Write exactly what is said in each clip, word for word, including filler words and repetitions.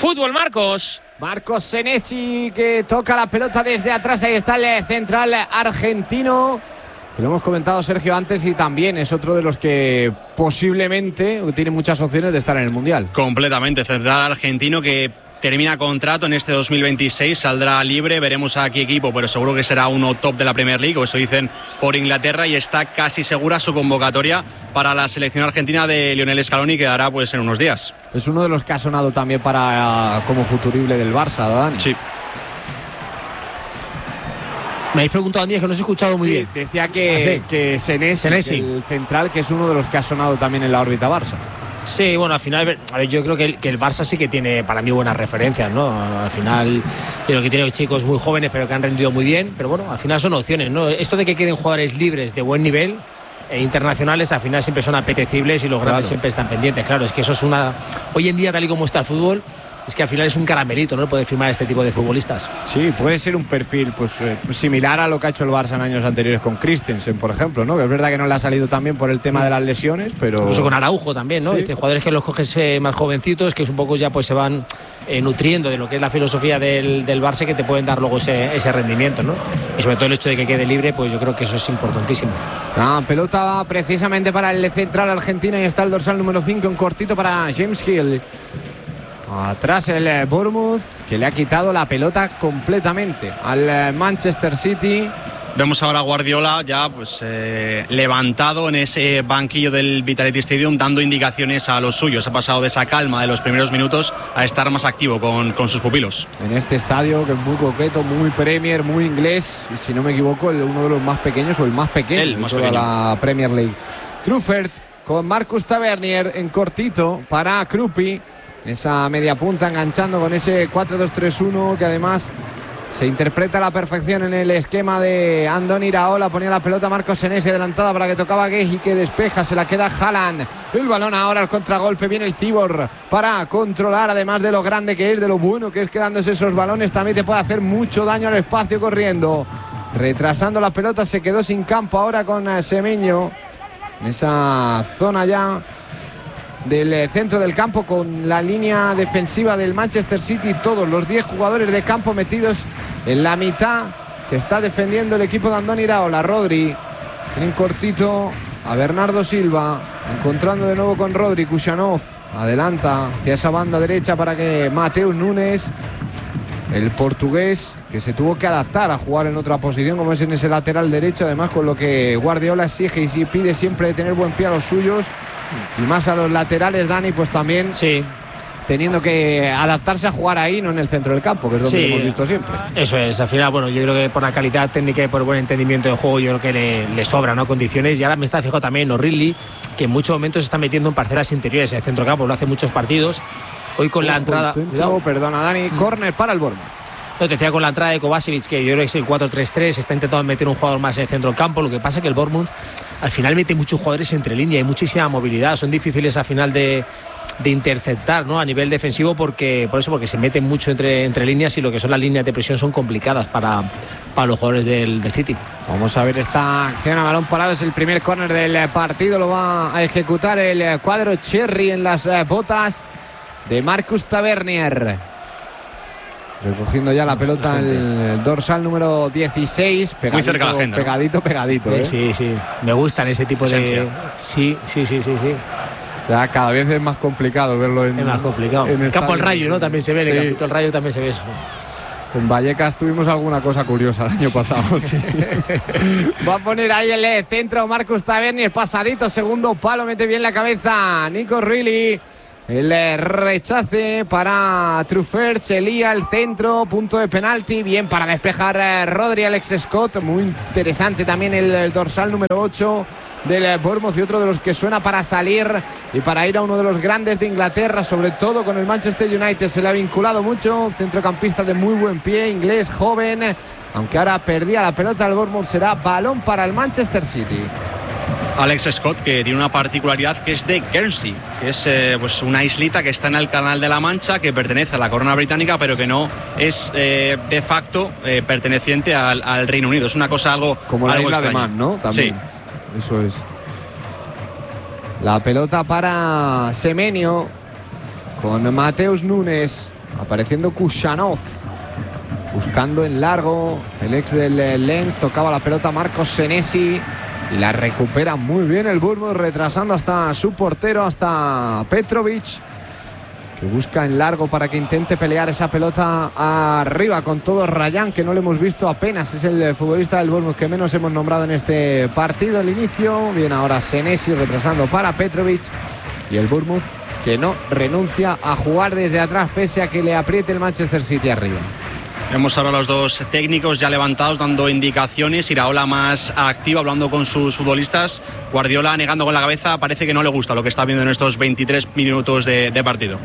Fútbol, Marcos. Marcos Senesi, que toca la pelota desde atrás. Ahí está el central argentino, que lo hemos comentado, Sergio, antes, y también es otro de los que posiblemente tiene muchas opciones de estar en el Mundial. Completamente, central argentino que termina contrato en este dos mil veintiséis, saldrá libre, veremos a qué equipo, pero seguro que será uno top de la Premier League, o eso dicen por Inglaterra, y está casi segura su convocatoria para la selección argentina de Lionel Scaloni, que dará pues en unos días. Es uno de los que ha sonado también para como futurible del Barça, Dani. Sí. Me habéis preguntado a mí, es que no os he escuchado muy sí, bien. Decía que, ¿Ah, sí? que Senesi, Senesi. el central, que es uno de los que ha sonado también en la órbita Barça. Sí, bueno, al final, a ver, yo creo que el, que el Barça sí que tiene para mí buenas referencias, ¿no? Al final, yo creo que tiene chicos muy jóvenes, pero que han rendido muy bien, pero bueno, al final son opciones, ¿no? Esto de que queden jugadores libres de buen nivel e internacionales, al final siempre son apetecibles y los grandes claro. siempre están pendientes. Claro, es que eso es una... Hoy en día, tal y como está el fútbol, es que al final es un caramelito, ¿no? Poder firmar este tipo de futbolistas. Sí, puede ser un perfil pues eh, similar a lo que ha hecho el Barça en años anteriores con Christensen, por ejemplo, ¿no? Que es verdad que no le ha salido tan bien por el tema de las lesiones, pero... Incluso con Araujo también, ¿no? Sí. Dice, jugadores que los coges eh, más jovencitos, que un poco ya pues se van eh, nutriendo de lo que es la filosofía del, del Barça, que te pueden dar luego ese, ese rendimiento, ¿no? Y sobre todo el hecho de que quede libre, pues yo creo que eso es importantísimo. La pelota va precisamente para el central argentino y está el dorsal número cinco en cortito para James Hill. Atrás el Bournemouth, que le ha quitado la pelota completamente al Manchester City. Vemos ahora a Guardiola ya pues eh, levantado en ese banquillo del Vitality Stadium, dando indicaciones a los suyos. Ha pasado de esa calma de los primeros minutos a estar más activo con, con sus pupilos. En este estadio, que es muy coqueto, muy Premier, muy inglés, y si no me equivoco, uno de los más pequeños o el más pequeño el más de toda pequeño. la Premier League. Truffert con Marcus Tavernier en cortito para Kruppi. Esa media punta enganchando con ese cuatro dos tres uno, que además se interpreta a la perfección en el esquema de Andoni Iraola. Ponía la pelota Marcos Senesi adelantada para que tocaba Guehi, que despeja, se la queda Haaland. El balón ahora al contragolpe, viene el Cibor para controlar, además de lo grande que es, de lo bueno que es quedándose esos balones, también te puede hacer mucho daño al espacio corriendo. Retrasando la pelota, se quedó sin campo ahora con Semenyo en esa zona ya del centro del campo, con la línea defensiva del Manchester City, todos los diez jugadores de campo metidos en la mitad que está defendiendo el equipo de Andoni Iraola. Rodri en cortito a Bernardo Silva, encontrando de nuevo con Rodri. Kušanov adelanta hacia esa banda derecha para que Mateus Nunes, el portugués, que se tuvo que adaptar a jugar en otra posición como es en ese lateral derecho, además con lo que Guardiola exige y si pide siempre de tener buen pie a los suyos y más a los laterales, Dani, pues también sí, teniendo que adaptarse a jugar ahí, no en el centro del campo, que es donde sí, lo hemos visto siempre. Eso es, al final, bueno, yo creo que por la calidad técnica y por buen entendimiento de juego, yo creo que le, le sobran, ¿no?, condiciones. Y ahora me está fijado también O'Reilly, que en muchos momentos se está metiendo en parcelas interiores en el centro del campo, lo hace muchos partidos. Hoy con la entrada... Cuidado, perdona, Dani, córner para el Bournemouth. No, te decía con la entrada de Kovacevic, que yo creo que es el cuatro tres tres, está intentando meter un jugador más en el centro del campo. Lo que pasa es que el Bournemouth al final mete muchos jugadores entre línea, hay muchísima movilidad, son difíciles al final de, de interceptar, ¿no?, a nivel defensivo, porque por eso porque se meten mucho entre, entre líneas, y lo que son las líneas de presión son complicadas para, para los jugadores del, del City. Vamos a ver esta acción a balón parado, es el primer córner del partido, lo va a ejecutar el cuadro Cherry en las botas de Marcus Tavernier. Recogiendo ya la pelota el, el dorsal número dieciséis. Pegadito, muy cerca la gente, pegadito, ¿no? pegadito. Sí, ¿eh? sí, sí. Me gustan ese tipo Esencia. de... Sí, sí, sí, sí, sí. Ya cada vez es más complicado verlo en... Es más complicado. En el campo del Rayo, ¿no? También se ve, sí. en el campo del Rayo también se ve eso. En Vallecas tuvimos alguna cosa curiosa el año pasado, sí. Va a poner ahí el centro Marcus Tavernier, pasadito, segundo palo, mete bien la cabeza Nico Reilly. El rechace para Truffert, se lía el centro, punto de penalti, bien para despejar Rodri, Alex Scott, muy interesante también el, el dorsal número ocho del Bournemouth, y otro de los que suena para salir y para ir a uno de los grandes de Inglaterra, sobre todo con el Manchester United. Se le ha vinculado mucho, centrocampista de muy buen pie, inglés, joven, aunque ahora perdía la pelota el Bournemouth. Será balón para el Manchester City. Alex Scott, que tiene una particularidad, que es de Guernsey, que es eh, pues una islita que está en el Canal de la Mancha, que pertenece a la corona británica, pero que no es eh, de facto eh, perteneciente al, al Reino Unido. Es una cosa algo como la algo isla extraña. de Man, ¿no? También. Sí. Eso es. La pelota para Semenyo con Mateus Nunes. apareciendo Kushanov, buscando en largo, el ex del Lens, tocaba la pelota Marcos Senesi y la recupera muy bien el Bournemouth, retrasando hasta su portero, hasta Petrovic, que busca en largo para que intente pelear esa pelota arriba con todo Ryan, que no lo hemos visto apenas, es el futbolista del Bournemouth que menos hemos nombrado en este partido al inicio. Bien, ahora Senesi retrasando para Petrovic y el Bournemouth que no renuncia a jugar desde atrás pese a que le apriete el Manchester City arriba. Vemos ahora a los dos técnicos ya levantados dando indicaciones, Iraola más activo hablando con sus futbolistas, Guardiola negando con la cabeza, parece que no le gusta lo que está viendo en estos veintitrés minutos de, de partido.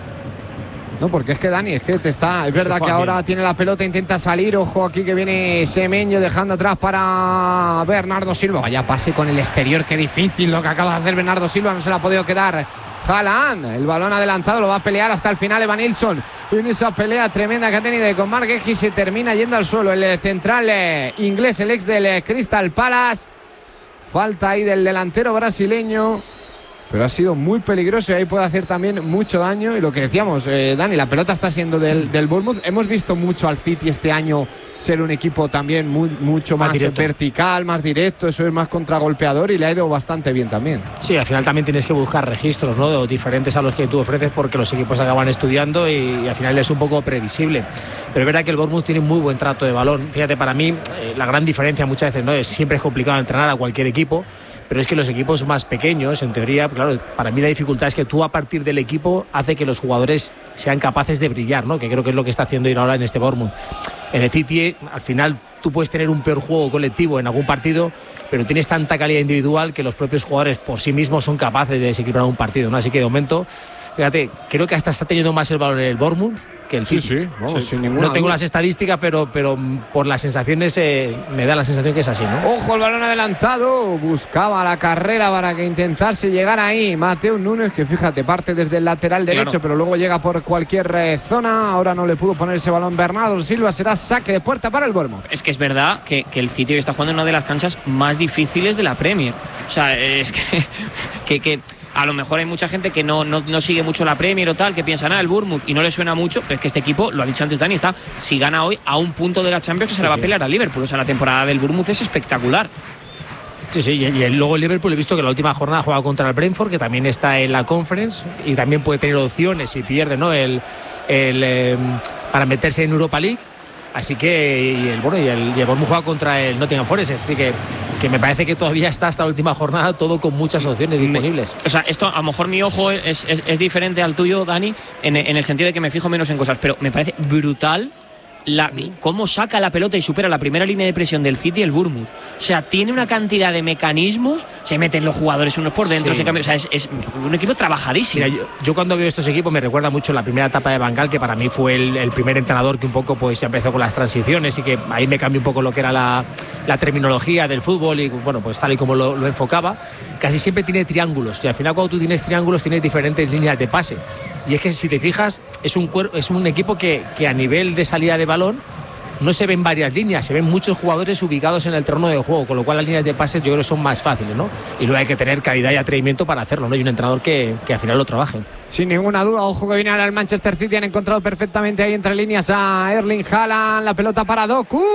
No, porque es que Dani, es que te está, es verdad que ahora bien tiene la pelota, intenta salir, ojo aquí que viene Semenyo dejando atrás para Bernardo Silva, vaya pase con el exterior, qué difícil lo que acaba de hacer Bernardo Silva, no se la ha podido quedar Haaland, el balón adelantado, lo va a pelear hasta el final Evanilson, en esa pelea tremenda que ha tenido con Marc Guehi, se termina yendo al suelo el central eh, inglés, el ex del eh, Crystal Palace, falta ahí del delantero brasileño, pero ha sido muy peligroso y ahí puede hacer también mucho daño. Y lo que decíamos, eh, Dani, la pelota está siendo del, del Bournemouth. Hemos visto mucho al City este año ser un equipo también muy, mucho más, más vertical, más directo, eso es más contragolpeador y le ha ido bastante bien también. Sí, al final también tienes que buscar registros, ¿no?, diferentes a los que tú ofreces porque los equipos acaban estudiando y, y al final es un poco previsible. Pero es verdad que el Bournemouth tiene muy buen trato de balón. Fíjate, para mí eh, la gran diferencia muchas veces, ¿no?, es siempre es complicado entrenar a cualquier equipo, pero es que los equipos más pequeños, en teoría, claro, para mí la dificultad es que tú a partir del equipo hace que los jugadores sean capaces de brillar, ¿no?, que creo que es lo que está haciendo ir ahora en este Bournemouth. En el City, al final, tú puedes tener un peor juego colectivo en algún partido, pero tienes tanta calidad individual que los propios jugadores por sí mismos son capaces de desequilibrar un partido, ¿no? Así que de momento, fíjate, creo que hasta está teniendo más el valor el Bournemouth que el City. Sí, sí, vamos, sí. Sin ninguna No tengo duda. las estadísticas, pero, pero por las sensaciones eh, me da la sensación que es así, ¿no? Ojo, el balón adelantado, buscaba la carrera para que intentase llegar ahí Mateo Núñez, que fíjate, parte desde el lateral derecho, claro, pero luego llega por cualquier eh, zona. Ahora no le pudo poner ese balón Bernardo Silva, será saque de puerta para el Bournemouth. Es que es verdad que, que el City está jugando en una de las canchas más difíciles de la Premier. O sea, es que, que, que a lo mejor hay mucha gente que no, no, no sigue mucho la Premier o tal, que piensa, nada, el Bournemouth, y no le suena mucho, pero es que este equipo, lo ha dicho antes Dani, está, si gana hoy, a un punto de la Champions, que se sí, la va a pelear al Liverpool. O sea, la temporada del Bournemouth es espectacular. Sí, sí, y, y luego el Liverpool he visto que la última jornada ha jugado contra el Brentford, que también está en la Conference, y también puede tener opciones si pierde, ¿no?, el, el eh, para meterse en Europa League. Así que y el bueno y el, y el Bournemouth juega contra el Nottingham Forest, es decir que, que me parece que todavía está hasta la última jornada todo con muchas opciones disponibles. O sea, esto a lo mejor mi ojo es, es, es diferente al tuyo, Dani, en, en el sentido de que me fijo menos en cosas, pero me parece brutal la, cómo saca la pelota y supera la primera línea de presión del City el Bournemouth. O sea, tiene una cantidad de mecanismos, se meten los jugadores unos por dentro, sí, se cambian, o sea, es, es un equipo trabajadísimo. Mira, yo, yo cuando veo estos equipos me recuerda mucho la primera etapa de Van Gaal, que para mí fue el, el primer entrenador que un poco pues se empezó con las transiciones y que ahí me cambió un poco lo que era la, la terminología del fútbol y bueno, pues tal y como lo, lo enfocaba. Casi siempre tiene triángulos y al final cuando tú tienes triángulos tienes diferentes líneas de pase. Y es que si te fijas, es un, es un equipo que, que a nivel de salida de balón no se ven varias líneas, se ven muchos jugadores ubicados en el terreno de juego, con lo cual las líneas de pases yo creo que son más fáciles, ¿no? Y luego hay que tener calidad y atrevimiento para hacerlo, ¿no? Y un entrenador que, que al final lo trabaje. Sin ninguna duda, ojo que viene ahora el Manchester City, han encontrado perfectamente ahí entre líneas a Erling Haaland, la pelota para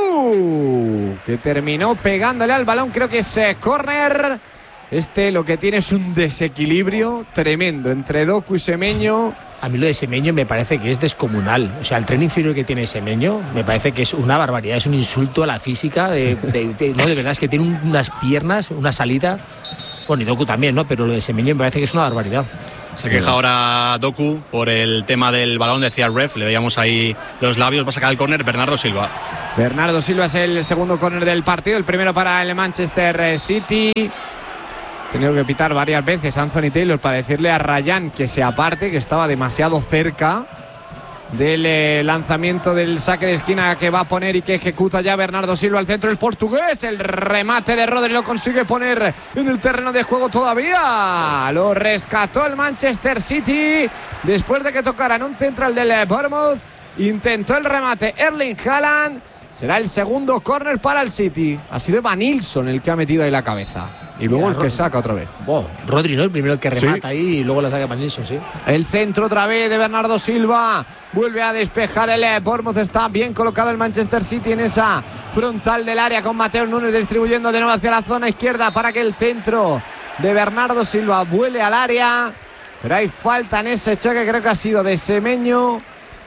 Doku, que terminó pegándole al balón, creo que es eh, córner. Este lo que tiene es un desequilibrio tremendo entre Doku y Semenyo. A mí lo de Semenyo me parece que es descomunal. O sea, el tren inferior que tiene Semenyo me parece que es una barbaridad, es un insulto a la física. De, de, de, no, de verdad es que tiene unas piernas, una salida. Bueno, y Doku también, ¿no? Pero lo de Semenyo me parece que es una barbaridad. Se queja ahora Doku por el tema del balón, decía el ref, le veíamos ahí los labios, va a sacar el córner Bernardo Silva. Bernardo Silva es el segundo córner del partido, el primero para el Manchester City. Tenido que pitar varias veces Anthony Taylor para decirle a Ryan que se aparte, que estaba demasiado cerca del eh, lanzamiento del saque de esquina que va a poner y que ejecuta ya Bernardo Silva al centro, el portugués, el remate de Rodri lo consigue poner en el terreno de juego todavía, lo rescató el Manchester City después de que tocaran un central del Bournemouth, intentó el remate Erling Haaland, será el segundo córner para el City, ha sido Evanilson el que ha metido ahí la cabeza. Y luego el que saca otra vez. Wow. Rodri, ¿no? El primero que remata, sí, ahí y luego la saca Evanilson, sí. El centro otra vez de Bernardo Silva. Vuelve a despejar el Bournemouth. Está bien colocado el Manchester City en esa frontal del área con Mateus Nunes distribuyendo de nuevo hacia la zona izquierda para que el centro de Bernardo Silva vuele al área. Pero hay falta en ese choque, creo que ha sido de Semenyo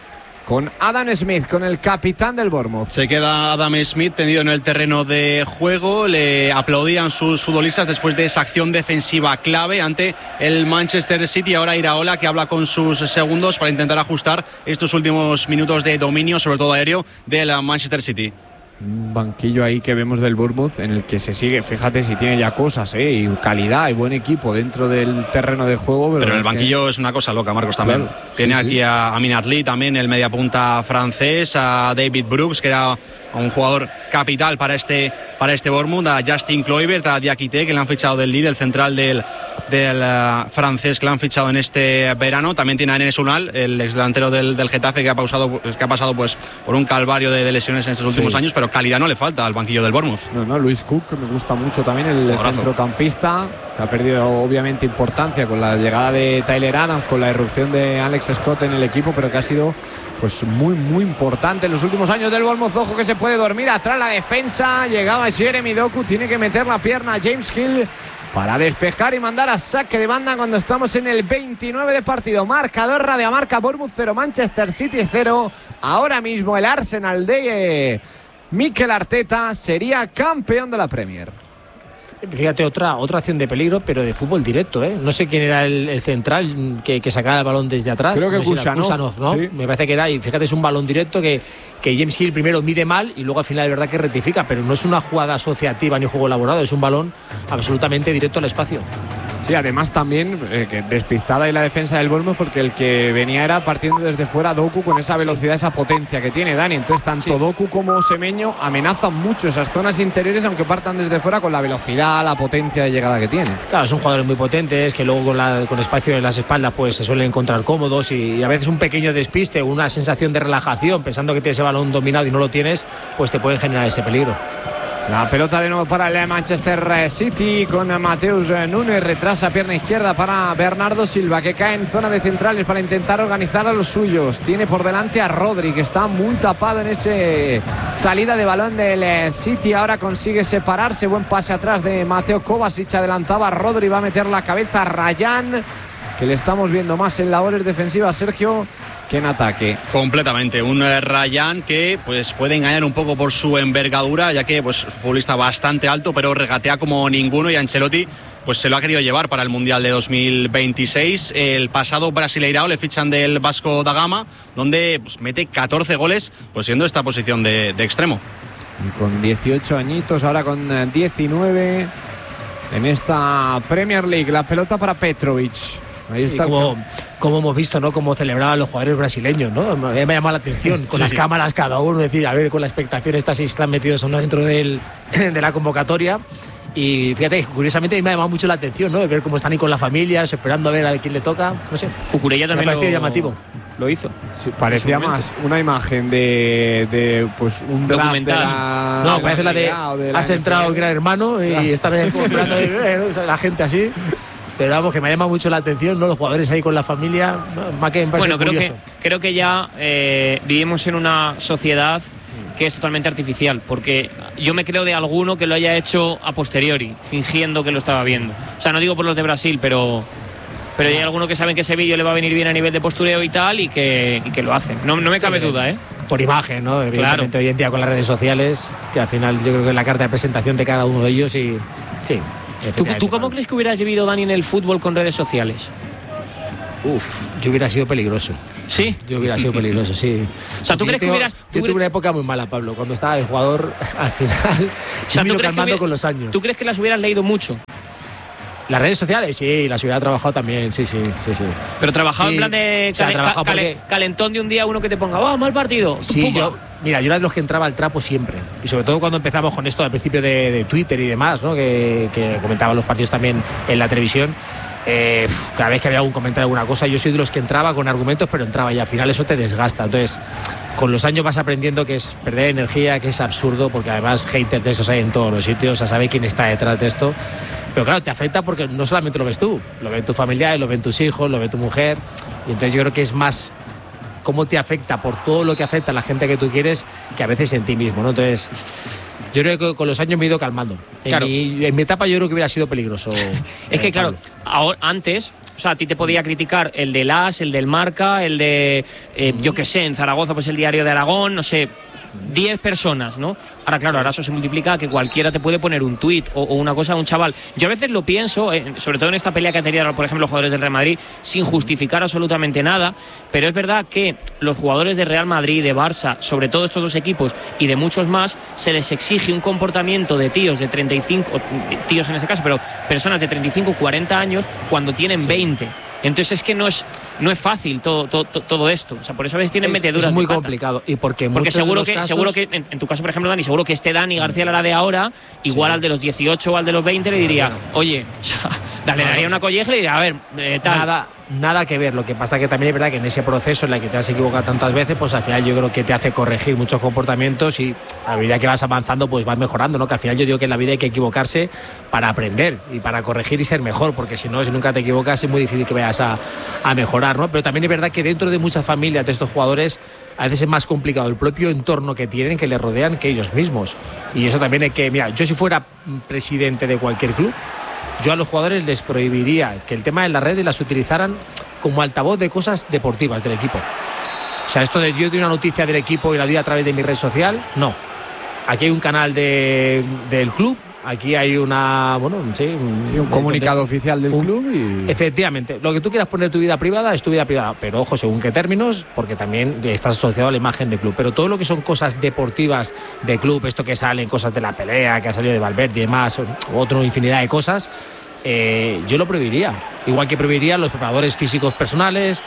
con Adam Smith, con el capitán del Bournemouth. Se queda Adam Smith tendido en el terreno de juego. Le aplaudían sus futbolistas después de esa acción defensiva clave ante el Manchester City. Ahora Iraola, que habla con sus segundos para intentar ajustar estos últimos minutos de dominio, sobre todo aéreo, del Manchester City. Un banquillo ahí que vemos del Bournemouth en el que se sigue, fíjate si tiene ya cosas, ¿eh? Y calidad y buen equipo dentro del terreno de juego. Pero, pero en el banquillo que... es una cosa loca, Marcos, también. Claro, tiene sí, aquí sí. a Aminat Lee también, el mediapunta francés, a David Brooks, que era un jugador capital para este, para este Bournemouth, a Justin Kluivert, a Diakité, que le han fichado del Lille, el central del, del uh, francés que le han fichado en este verano. También tiene a Enes Unal, el exdelantero del, del Getafe, que ha, pausado, que ha pasado pues, por un calvario de, de lesiones en estos últimos sí. años, pero calidad no le falta al banquillo del Bournemouth. No, no, Luis Cook, que me gusta mucho también, el Jodazo. centrocampista, que ha perdido obviamente importancia con la llegada de Tyler Adams, con la irrupción de Alex Scott en el equipo, pero que ha sido pues muy muy importante en los últimos años del Bournemouth. Ojo que se puede dormir atrás la defensa. Llegaba Jeremy Doku, tiene que meter la pierna a James Hill para despejar y mandar a saque de banda cuando estamos en el veintinueve de partido. Marcador Radiomarca, Bournemouth cero, Manchester City cero. Ahora mismo el Arsenal de Mikel Arteta sería campeón de la Premier. Fíjate, otra otra acción de peligro, pero de fútbol directo, ¿eh? No sé quién era el, el central que, que sacaba el balón desde atrás. Creo que no sé Kusanov, Kusanov, ¿no? Sí. Me parece que era, y fíjate, es un balón directo que, que James Hill primero mide mal y luego al final es verdad que rectifica, pero no es una jugada asociativa ni juego elaborado, es un balón absolutamente directo al espacio. Sí, además también eh, que despistada ahí la defensa del Bournemouth, porque el que venía era partiendo desde fuera Doku con esa velocidad, esa potencia que tiene Dani. Entonces tanto sí. Doku como Semenyo amenazan mucho esas zonas interiores, aunque partan desde fuera, con la velocidad, la potencia de llegada que tiene. Claro, son jugadores muy potentes que luego con, la, con espacio en las espaldas pues se suelen encontrar cómodos, y, y a veces un pequeño despiste, una sensación de relajación pensando que tienes ese balón dominado y no lo tienes, pues te pueden generar ese peligro. La pelota de nuevo para el Manchester City con Mateus Nunes, retrasa pierna izquierda para Bernardo Silva, que cae en zona de centrales para intentar organizar a los suyos. Tiene por delante a Rodri, que está muy tapado en esa salida de balón del City. Ahora consigue separarse, buen pase atrás de Mateo Kovacic, adelantaba a Rodri, va a meter la cabeza a Ryan, que le estamos viendo más en labores defensivas, Sergio, que en ataque. Completamente, un Ryan que pues puede engañar un poco por su envergadura, ya que pues es un futbolista bastante alto, pero regatea como ninguno, y Ancelotti pues se lo ha querido llevar para el Mundial de dos mil veintiséis. El pasado Brasileirao le fichan del Vasco da Gama, donde pues, mete catorce goles, pues siendo esta posición de, de extremo. Y con dieciocho añitos, ahora con diecinueve en esta Premier League. La pelota para Petrovic. Ahí está. Como, como hemos visto, ¿no? Cómo celebraban los jugadores brasileños, ¿no? Me, me ha llamado la atención, con sí. las cámaras cada uno, decir, a ver, con la expectación esta si están metidos o no dentro del, de la convocatoria. Y fíjate, curiosamente me ha llamado mucho la atención, ¿no? Ver cómo están ahí con la familia, esperando a ver a quién le toca, no sé. Cucurella también me ha parecido lo... llamativo. Lo hizo. Sí, parecía más una imagen de, de pues un documental. De la, no, de parece la de, de la has entrado el Gran Hermano y ah. están ahí comprando la gente así. Pero vamos, que me llama mucho la atención, ¿no? Los jugadores ahí con la familia, ¿no? Más que me parece bueno, creo curioso. que, creo que ya eh, vivimos en una sociedad que es totalmente artificial, porque yo me creo de alguno que lo haya hecho a posteriori, fingiendo que lo estaba viendo. O sea, no digo por los de Brasil, pero pero hay algunos que saben que ese vídeo le va a venir bien a nivel de postureo y tal, y que, y que lo hacen. No, no me cabe sí, duda, ¿eh? Por imagen, ¿no? Evidentemente claro. Hoy en día con las redes sociales, que al final yo creo que es la carta de presentación de cada uno de ellos, y sí. ¿Tú, ¿Tú cómo crees que hubieras vivido, Dani, en el fútbol con redes sociales? Uf, yo hubiera sido peligroso. ¿Sí? Yo hubiera sido peligroso, sí. O sea, ¿tú crees tengo, que hubieras...? Yo tuve una época muy mala, Pablo, cuando estaba de jugador, al final, o sea, me he ido calmando hubiera, con los años. ¿Tú crees que las hubieras leído mucho? Las redes sociales, sí, las hubiera trabajado también, sí, sí, sí, sí. Pero trabajado sí, en plan de o sea, cale, ca, cale, calentón de un día, uno que te ponga, ¡oh, mal partido! Sí, yo, mira, yo era de los que entraba al trapo siempre. Y sobre todo cuando empezamos con esto al principio de, de Twitter y demás, ¿no? Que, que comentaban los partidos también en la televisión. Eh, cada vez que había algún comentario, alguna cosa, yo soy de los que entraba con argumentos, pero entraba y al final eso te desgasta. Entonces, con los años vas aprendiendo que es perder energía, que es absurdo, porque además haters de esos hay en todos los sitios, a saber quién está detrás de esto. Pero claro, te afecta porque no solamente lo ves tú, lo ven tus familiares, lo ven tus hijos, lo ve tu mujer, y entonces yo creo que es más cómo te afecta por todo lo que afecta a la gente que tú quieres, que a veces en ti mismo, ¿no? Entonces, yo creo que con los años me he ido calmando. Claro. En, mi, en mi etapa yo creo que hubiera sido peligroso. Es que, claro, ahora, antes, o sea, a ti te podía criticar el del A S, el del Marca, el de, eh, yo qué sé, en Zaragoza, pues el Diario de Aragón, no sé, diez personas, ¿no? Ahora, claro, ahora eso se multiplica, que cualquiera te puede poner un tuit o, o una cosa a un chaval. Yo a veces lo pienso, eh, sobre todo en esta pelea que han tenido, por ejemplo, los jugadores del Real Madrid, sin justificar absolutamente nada, pero es verdad que los jugadores de Real Madrid, de Barça, sobre todo estos dos equipos y de muchos más, se les exige un comportamiento de tíos de treinta y cinco, tíos en este caso, pero personas de treinta y cinco, cuarenta años cuando tienen sí. veinte. Entonces es que no es no es fácil todo todo, todo esto, o sea, por eso a veces tienen es, meteduras. Es muy de pata. complicado y porque porque seguro que casos... seguro que en, en tu caso, por ejemplo, Dani, seguro que este Dani García Lara de ahora, igual sí. al de los dieciocho o al de los veinte le diría, oye, o sea, dale, le daría una colleja y le diría, a ver, eh, tal. Nada, nada que ver. Lo que pasa que también es verdad que en ese proceso en el que te has equivocado tantas veces, pues al final yo creo que te hace corregir muchos comportamientos y a medida que vas avanzando, pues vas mejorando, ¿no? Que al final yo digo que en la vida hay que equivocarse para aprender y para corregir y ser mejor, porque si no, si nunca te equivocas es muy difícil que vayas a, a mejorar, ¿no? Pero también es verdad que dentro de muchas familias de estos jugadores a veces es más complicado el propio entorno que tienen, que les rodean, que ellos mismos. Y eso también hay que... Mira, yo si fuera presidente de cualquier club, yo a los jugadores les prohibiría que el tema de las redes las utilizaran como altavoz de cosas deportivas del equipo. O sea, esto de yo doy una noticia del equipo y la doy a través de mi red social, no. Aquí hay un canal de, del club, aquí hay una, bueno, sí, un, sí, un comunicado de, oficial del un, club y... Efectivamente, lo que tú quieras poner tu vida privada es tu vida privada, pero ojo, según qué términos, porque también estás asociado a la imagen del club, pero todo lo que son cosas deportivas de club, esto que salen, cosas de la pelea, que ha salido de Valverde y demás, otra infinidad de cosas, eh, yo lo prohibiría, igual que prohibiría los preparadores físicos personales,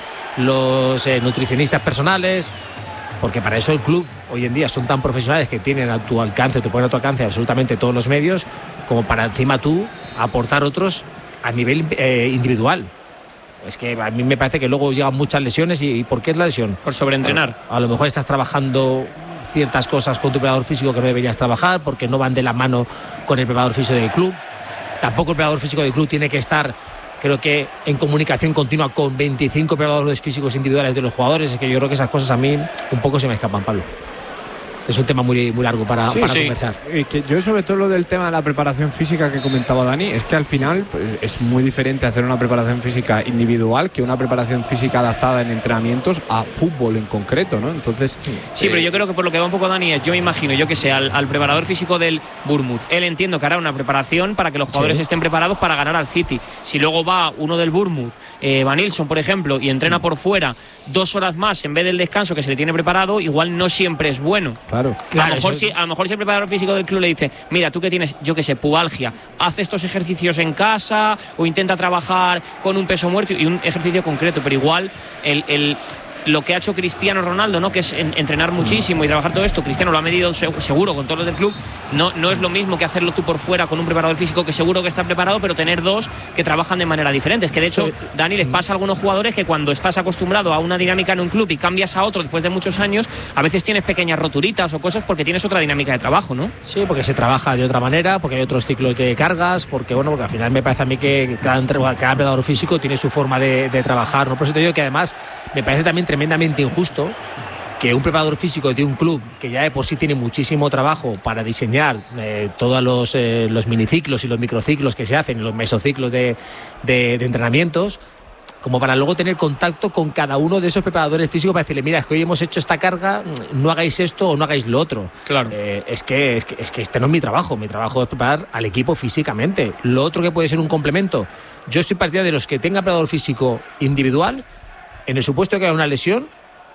los eh, nutricionistas personales, porque para eso el club hoy en día son tan profesionales que tienen a tu alcance, te ponen a tu alcance absolutamente todos los medios, como para encima tú aportar otros a nivel eh, individual. Es que a mí me parece que luego llegan muchas lesiones. ¿Y, y por qué es la lesión? Por sobreentrenar. A, a lo mejor estás trabajando ciertas cosas con tu preparador físico que no deberías trabajar porque no van de la mano con el preparador físico del club. Tampoco el preparador físico del club tiene que estar, creo que, en comunicación continua con veinticinco preparadores físicos individuales de los jugadores. Es que yo creo que esas cosas a mí un poco se me escapan, Pablo. Es un tema muy, muy largo para, sí, para sí. conversar. Eh, que yo sobre todo lo del tema de la preparación física que comentaba Dani, es que al final pues, es muy diferente hacer una preparación física individual que una preparación física adaptada en entrenamientos a fútbol en concreto, ¿no? Entonces... Sí, eh, pero yo creo que por lo que va un poco Dani es, yo me imagino, yo que sé, al, al preparador físico del Bournemouth, él entiendo que hará una preparación para que los jugadores sí. estén preparados para ganar al City. Si luego va uno del Bournemouth, eh, Van Nilsson, por ejemplo, y entrena por fuera dos horas más en vez del descanso que se le tiene preparado, igual no siempre es bueno. Claro, claro. A lo mejor, si, a lo mejor si el preparador físico del club le dice, mira, tú que tienes, yo que sé, pubalgia, haz estos ejercicios en casa o intenta trabajar con un peso muerto y un ejercicio concreto, pero igual el... el lo que ha hecho Cristiano Ronaldo, ¿no? Que es en, entrenar muchísimo y trabajar todo esto. Cristiano lo ha medido seguro con todos los del club. No, no es lo mismo que hacerlo tú por fuera con un preparador físico que seguro que está preparado, pero tener dos que trabajan de manera diferente. Es que de hecho, Dani, les pasa a algunos jugadores que cuando estás acostumbrado a una dinámica en un club y cambias a otro después de muchos años, a veces tienes pequeñas roturitas o cosas porque tienes otra dinámica de trabajo, ¿no? Sí, porque se trabaja de otra manera, porque hay otros ciclos de cargas, porque bueno, porque al final me parece a mí que cada, cada preparador físico tiene su forma de, de trabajar, ¿no? Por eso te digo que además me parece también tremendamente injusto que un preparador físico de un club que ya de por sí tiene muchísimo trabajo para diseñar eh, todos los, eh, los miniciclos y los microciclos que se hacen, los mesociclos de, de, de entrenamientos, como para luego tener contacto con cada uno de esos preparadores físicos para decirle, mira, es que hoy hemos hecho esta carga, no hagáis esto o no hagáis lo otro. Claro. Eh, es, que, es, que, es que este no es mi trabajo, mi trabajo es preparar al equipo físicamente. Lo otro que puede ser un complemento. Yo soy partidario de los que tengan preparador físico individual, en el supuesto de que haya una lesión,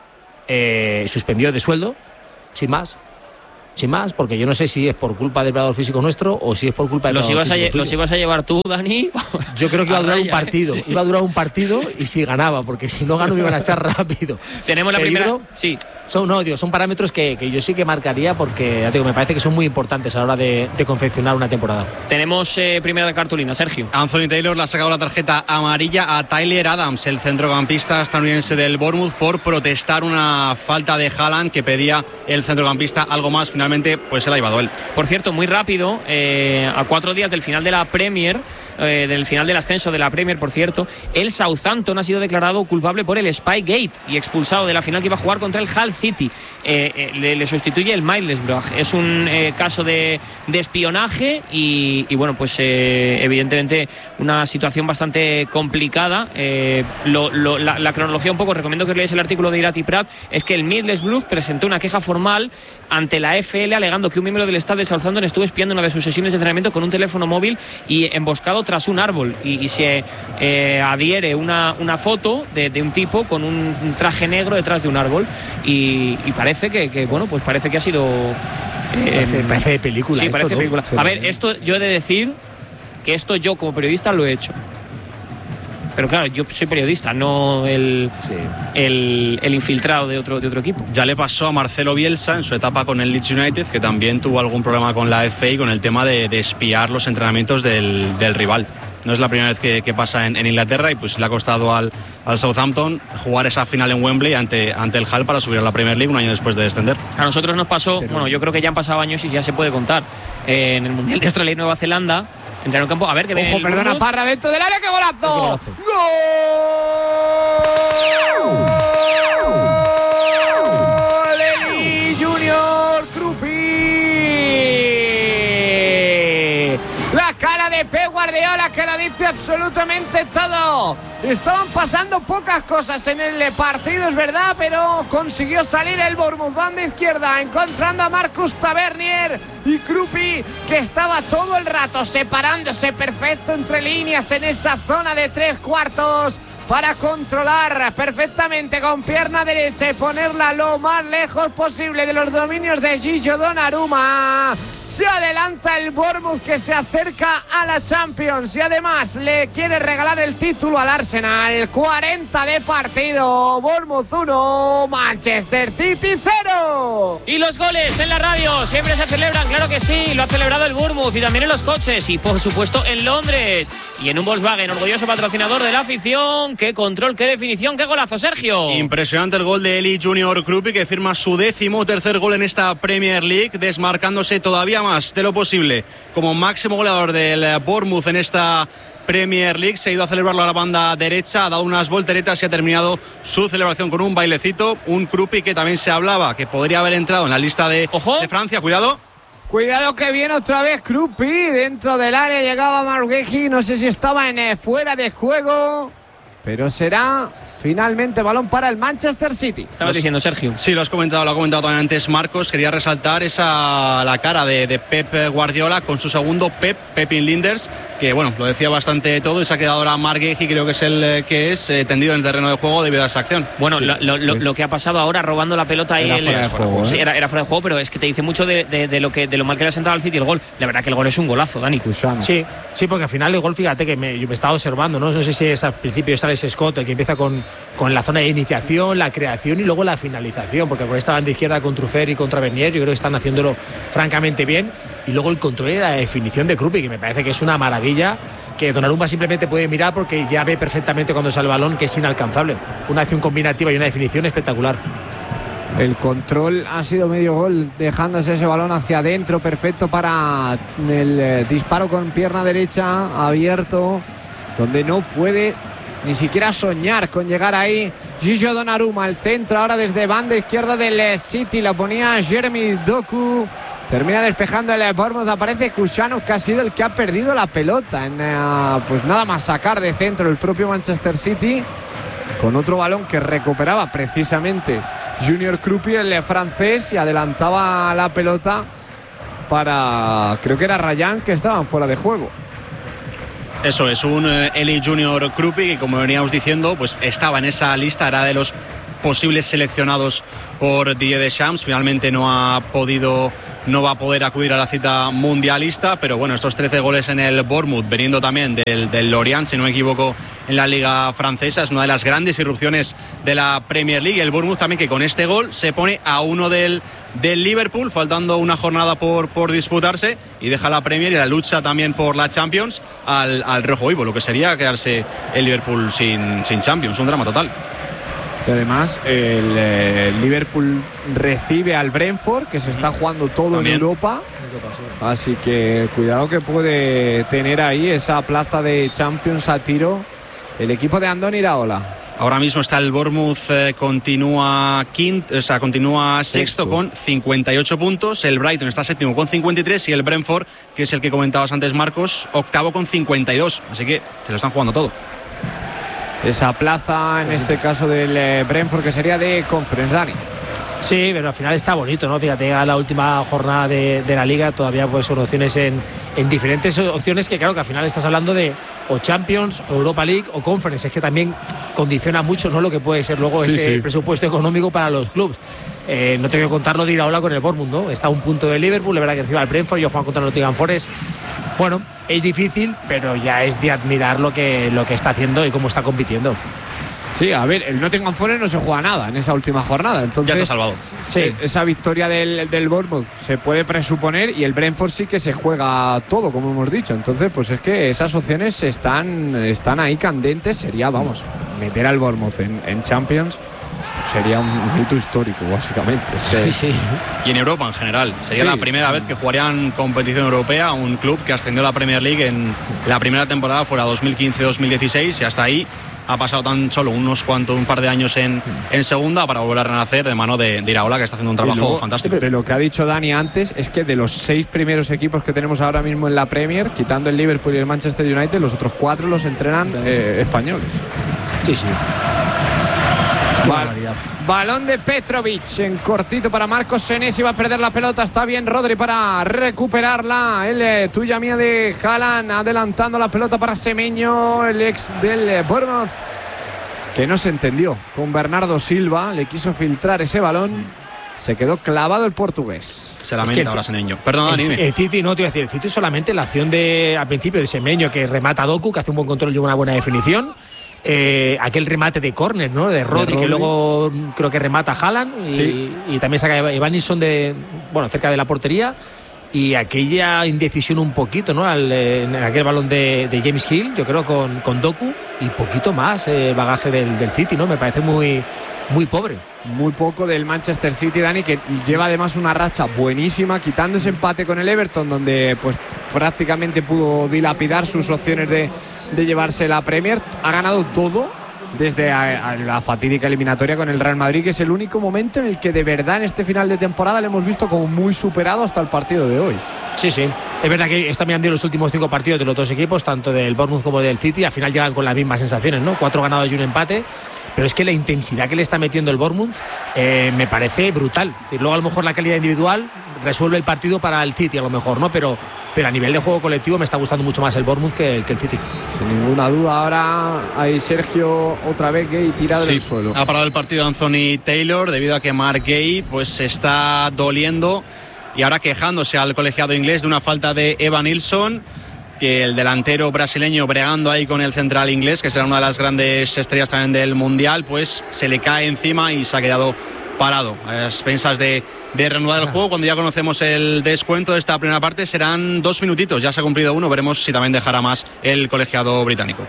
eh, suspendido de sueldo, sin más. Sin más, porque yo no sé si es por culpa del preparador físico nuestro o si es por culpa del los preparador ibas físico a tuyo. Los ibas a llevar tú, Dani. Yo creo que iba a durar a un partido. sí. Iba a durar un partido y si ganaba, porque si no gano me iban a echar rápido. Tenemos la Pero primera. creo, sí. Son, no, digo, son parámetros que, que yo sí que marcaría porque ya te digo, me parece que son muy importantes a la hora de, de confeccionar una temporada. Tenemos eh, primera cartulina, Sergio. Anthony Taylor le ha sacado la tarjeta amarilla a Tyler Adams, el centrocampista estadounidense del Bournemouth, por protestar una falta de Haaland que pedía el centrocampista algo más. Finalmente finalmente pues se la ha llevado él. Por cierto, muy rápido, eh, a cuatro días del final de la Premier, eh, del final del ascenso de la Premier, por cierto, el Southampton ha sido declarado culpable por el Spygate y expulsado de la final que iba a jugar contra el Hull City. Eh, eh, le, le sustituye el Middlesbrough. Es un eh, caso de, de espionaje y, y bueno, pues eh, evidentemente una situación bastante complicada. Eh, lo, lo, la, la cronología un poco, recomiendo que leáis el artículo de Irati Prat, es que el Middlesbrough presentó una queja formal ante la F L alegando que un miembro del staff de Southampton estuvo espiando una de sus sesiones de entrenamiento con un teléfono móvil y emboscado tras un árbol, y, y se eh, adhiere una, una foto de, de un tipo con un, un traje negro detrás de un árbol y, y parece que, que bueno, pues parece que ha sido eh, parece, parece de película. Sí, esto, parece ¿no? película. A ver, esto yo he de decir que esto yo como periodista lo he hecho. Pero claro, yo soy periodista, no el, sí. el, el infiltrado de otro, de otro equipo. Ya le pasó a Marcelo Bielsa en su etapa con el Leeds United, que también tuvo algún problema con la F A con el tema de, de espiar los entrenamientos del, del rival. No es la primera vez que, que pasa en, en Inglaterra y pues le ha costado al, al Southampton jugar esa final en Wembley ante, ante el Hull para subir a la Premier League un año después de descender. A nosotros nos pasó, Pero... bueno, yo creo que ya han pasado años y ya se puede contar. Eh, en el Mundial de Australia y Nueva Zelanda, entraron en campo, a ver que viene. Ojo, perdona, Burgos. Parra dentro del área, ¡qué golazo! ¡Qué golazo! ¡Gol! Eli Junior Krupi. La cara de Pep Guardiola que lo dice absolutamente todo. Estaban pasando pocas cosas en el partido, es verdad, pero consiguió salir el Bournemouth banda izquierda, encontrando a Marcus Tavernier y Krupi, que estaba todo el rato separándose perfecto entre líneas en esa zona de tres cuartos para controlar perfectamente con pierna derecha y ponerla lo más lejos posible de los dominios de Gigio Donnarumma. Se adelanta el Bournemouth, que se acerca a la Champions y además le quiere regalar el título al Arsenal. cuarenta de partido, Bournemouth uno, Manchester City cero. Y los goles en la radio siempre se celebran, claro que sí, lo ha celebrado el Bournemouth y también en los coches y por supuesto en Londres y en un Volkswagen, orgulloso patrocinador de la afición. Qué control, qué definición, qué golazo, Sergio. Impresionante el gol de Eli Junior Krupi, que firma su décimo tercer gol en esta Premier League, desmarcándose todavía más de lo posible como máximo goleador del Bournemouth en esta Premier League. Se ha ido a celebrarlo a la banda derecha, ha dado unas volteretas y ha terminado su celebración con un bailecito. Un Krupi que también se hablaba que podría haber entrado en la lista de, de Francia. Cuidado. Cuidado que viene otra vez Krupi dentro del área, llegaba Margueji, no sé si estaba en eh, fuera de juego, pero será finalmente balón para el Manchester City. Estabas diciendo, Sergio. Sí, lo has comentado, lo ha comentado también antes Marcos. Quería resaltar esa la cara de, de Pep Guardiola con su segundo Pep, Pepin Linders, que bueno, lo decía bastante todo y se ha quedado ahora Margueji, creo que es el eh, que es eh, tendido en el terreno de juego debido a esa acción. Bueno, sí, lo, lo, lo, lo que ha pasado ahora robando la pelota ahí. Era fuera de juego, ¿eh? Sí, era, era fuera de juego, pero es que te dice mucho de, de, de lo que de lo mal que le ha sentado al City el gol. La verdad que el gol es un golazo, Dani. Sí, sí, porque al final el gol, fíjate que me, yo me estaba observando, ¿no? No sé si es al principio está ese Scott, el que empieza con, con la zona de iniciación, la creación y luego la finalización, porque con esta banda izquierda con Truffert y contra Bernier yo creo que están haciéndolo francamente bien, y luego el control y la definición de Krupi, que me parece que es una maravilla, que Donnarumma simplemente puede mirar porque ya ve perfectamente cuando sale el balón que es inalcanzable. Una acción combinativa y una definición espectacular. El control ha sido medio gol, dejándose ese balón hacia adentro, perfecto para el eh, disparo con pierna derecha abierto, donde no puede ni siquiera soñar con llegar ahí. Gigio Donnarumma, el centro ahora desde banda izquierda del City, la ponía Jeremy Doku, termina despejando el Bournemouth, aparece Kušanov, que ha sido el que ha perdido la pelota en uh, pues nada más sacar de centro el propio Manchester City, con otro balón que recuperaba precisamente Junior Krupi, el francés, y adelantaba la pelota para, creo que era Ryan, que estaban fuera de juego. Eso es, un eh, Eli Junior Krupi que, como veníamos diciendo, pues estaba en esa lista, era de los posibles seleccionados por Didier Deschamps. Finalmente no ha podido, no va a poder acudir a la cita mundialista, pero bueno, estos trece goles en el Bournemouth, veniendo también del, del Lorient, si no me equivoco, en la liga francesa, es una de las grandes irrupciones de la Premier League. El Bournemouth también, que con este gol se pone a uno del, del Liverpool, faltando una jornada por, por disputarse, y deja la Premier y la lucha también por la Champions al, al rojo vivo, lo que sería quedarse el Liverpool sin, sin Champions, un drama total. Y además el eh, Liverpool recibe al Brentford, que se está jugando todo También. en Europa. Así que cuidado que puede tener ahí esa plaza de Champions a tiro el equipo de Andoni Iraola. Ahora mismo está el Bournemouth, eh, continúa quinto, o sea, continúa sexto, sexto con cincuenta y ocho puntos. El Brighton está séptimo con cincuenta y tres y el Brentford, que es el que comentabas antes, Marcos, octavo con cincuenta y dos. Así que se lo están jugando todo. Esa plaza, en este caso del eh, Brentford, que sería de Conference, Dani. Sí, pero al final está bonito, ¿no? Fíjate, a la última jornada de, de la Liga todavía pues son opciones en, en diferentes opciones que claro que al final estás hablando de o Champions, o Europa League o Conference. Es que también condiciona mucho, ¿no?, lo que puede ser luego sí, ese sí. presupuesto económico para los clubes. Eh, no tengo que contarlo de Iraola con el Bournemouth, ¿no? Está a un punto de Liverpool, la verdad que encima el Brentford, yo juego contra el Nottingham Forest. Bueno, es difícil, pero ya es de admirar lo que, lo que está haciendo y cómo está compitiendo. Sí, a ver, el Nottingham Forest no se juega nada en esa última jornada. Entonces, ya está salvado. Sí, esa victoria del, del Bournemouth se puede presuponer y el Brentford sí que se juega todo, como hemos dicho. Entonces, pues es que esas opciones están, están ahí candentes. Sería, vamos, meter al Bournemouth en, en Champions sería un hito histórico, básicamente. Sí, sí. Y en Europa en general. Sería sí. la primera vez que jugarían competición europea un club que ascendió a la Premier League en la primera temporada, fuera dos mil quince dos mil dieciséis, y hasta ahí ha pasado tan solo unos cuantos, un par de años en, en segunda para volver a renacer de mano de, de Iraola, que está haciendo un trabajo luego, fantástico. De lo que ha dicho Dani antes es que de los seis primeros equipos que tenemos ahora mismo en la Premier, quitando el Liverpool y el Manchester United, los otros cuatro los entrenan eh, españoles. Sí, sí. Val, balón de Petrovic en cortito para Marcos Senesi, va a perder la pelota, está bien Rodri para recuperarla, el eh, tuya mía de Haaland, adelantando la pelota para Semenyo, el ex del eh, Bournemouth, que no se entendió con Bernardo Silva, le quiso filtrar ese balón, se quedó clavado el portugués. Se lamenta es que el, ahora Semenyo. Perdón, el, el City, no te iba a decir, el City solamente la acción de al principio de Semenyo, que remata a Doku, que hace un buen control y una buena definición. Eh, aquel remate de córner, ¿no?, de Rodri, que luego creo que remata a Haaland y, sí. y también saca a Evan Nilsson de, bueno, cerca de la portería, y aquella indecisión un poquito, ¿no?, Al, en aquel balón de, de James Hill, yo creo con, con Doku, y poquito más el eh, bagaje del, del City, ¿no? Me parece muy, muy pobre. Muy poco del Manchester City, Dani, que lleva además una racha buenísima, quitando ese empate con el Everton, donde pues prácticamente pudo dilapidar sus opciones de de llevarse la Premier. Ha ganado todo desde a, a la fatídica eliminatoria con el Real Madrid, que es el único momento en el que de verdad en este final de temporada le hemos visto como muy superado hasta el partido de hoy. Sí, sí, es verdad que está mirando los últimos cinco partidos de los dos equipos, tanto del Bournemouth como del City, al final llegan con las mismas sensaciones, ¿no? Cuatro ganados y un empate, pero es que la intensidad que le está metiendo el Bournemouth eh, me parece brutal. Es decir, luego a lo mejor la calidad individual resuelve el partido para el City a lo mejor, ¿no? Pero pero a nivel de juego colectivo me está gustando mucho más el Bournemouth que el, que el City. Sin ninguna duda. Ahora hay Sergio otra vez Gay tirado sí, en el suelo. Ha parado el partido Anthony Taylor debido a que Mark Gay pues se está doliendo y ahora quejándose al colegiado inglés de una falta de Evan Nilsson, que el delantero brasileño bregando ahí con el central inglés, que será una de las grandes estrellas también del Mundial, pues se le cae encima y se ha quedado parado. A expensas de, de reanudar el juego, cuando ya conocemos el descuento de esta primera parte, serán dos minutitos, ya se ha cumplido uno, veremos si también dejará más el colegiado británico.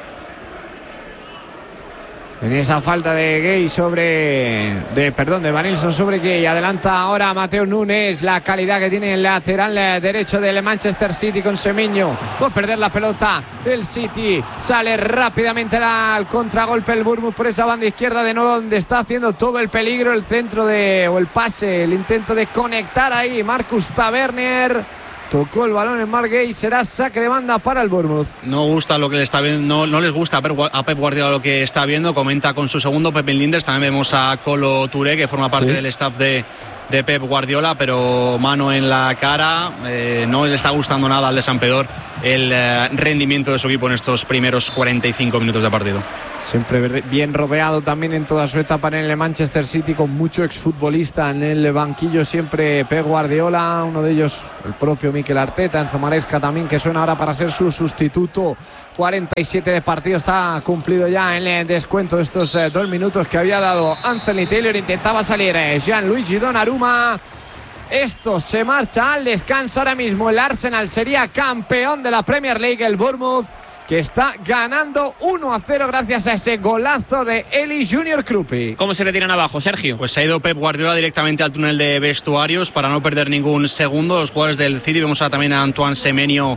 En esa falta de Gay sobre de perdón de Van Nilsson sobre Gay, adelanta ahora Mateo Núñez, la calidad que tiene el lateral derecho del Manchester City con Semenyo. Por perder la pelota el City, sale rápidamente al contragolpe el Bournemouth por esa banda izquierda, de nuevo donde está haciendo todo el peligro, el centro de o el pase, el intento de conectar ahí Marcus Tavernier. Tocó el balón en Mark Gay, será saque de banda para el Bournemouth. No gusta lo que le está viendo, no, no les gusta a Pep Guardiola lo que está viendo. Comenta con su segundo Pep Linders. También vemos a Kolo Touré, que forma parte sí. del staff de, de Pep Guardiola, pero mano en la cara. Eh, no le está gustando nada al de San Pedor el eh, rendimiento de su equipo en estos primeros cuarenta y cinco minutos de partido. Siempre bien rodeado también en toda su etapa en el Manchester City, con mucho exfutbolista en el banquillo, siempre Pep Guardiola, uno de ellos el propio Mikel Arteta, Enzo Maresca también, que suena ahora para ser su sustituto. cuarenta y siete de partido, está cumplido ya en el descuento de estos eh, dos minutos que había dado Anthony Taylor. Intentaba salir eh, Gianluigi Donnarumma. Esto se marcha al descanso ahora mismo. El Arsenal sería campeón de la Premier League. El Bournemouth, que está ganando uno a cero gracias a ese golazo de Eli Junior Krupi. ¿Cómo se le tiran abajo, Sergio? Pues se ha ido Pep Guardiola directamente al túnel de vestuarios para no perder ningún segundo. Los jugadores del City, vemos a, también a Antoine Semenyo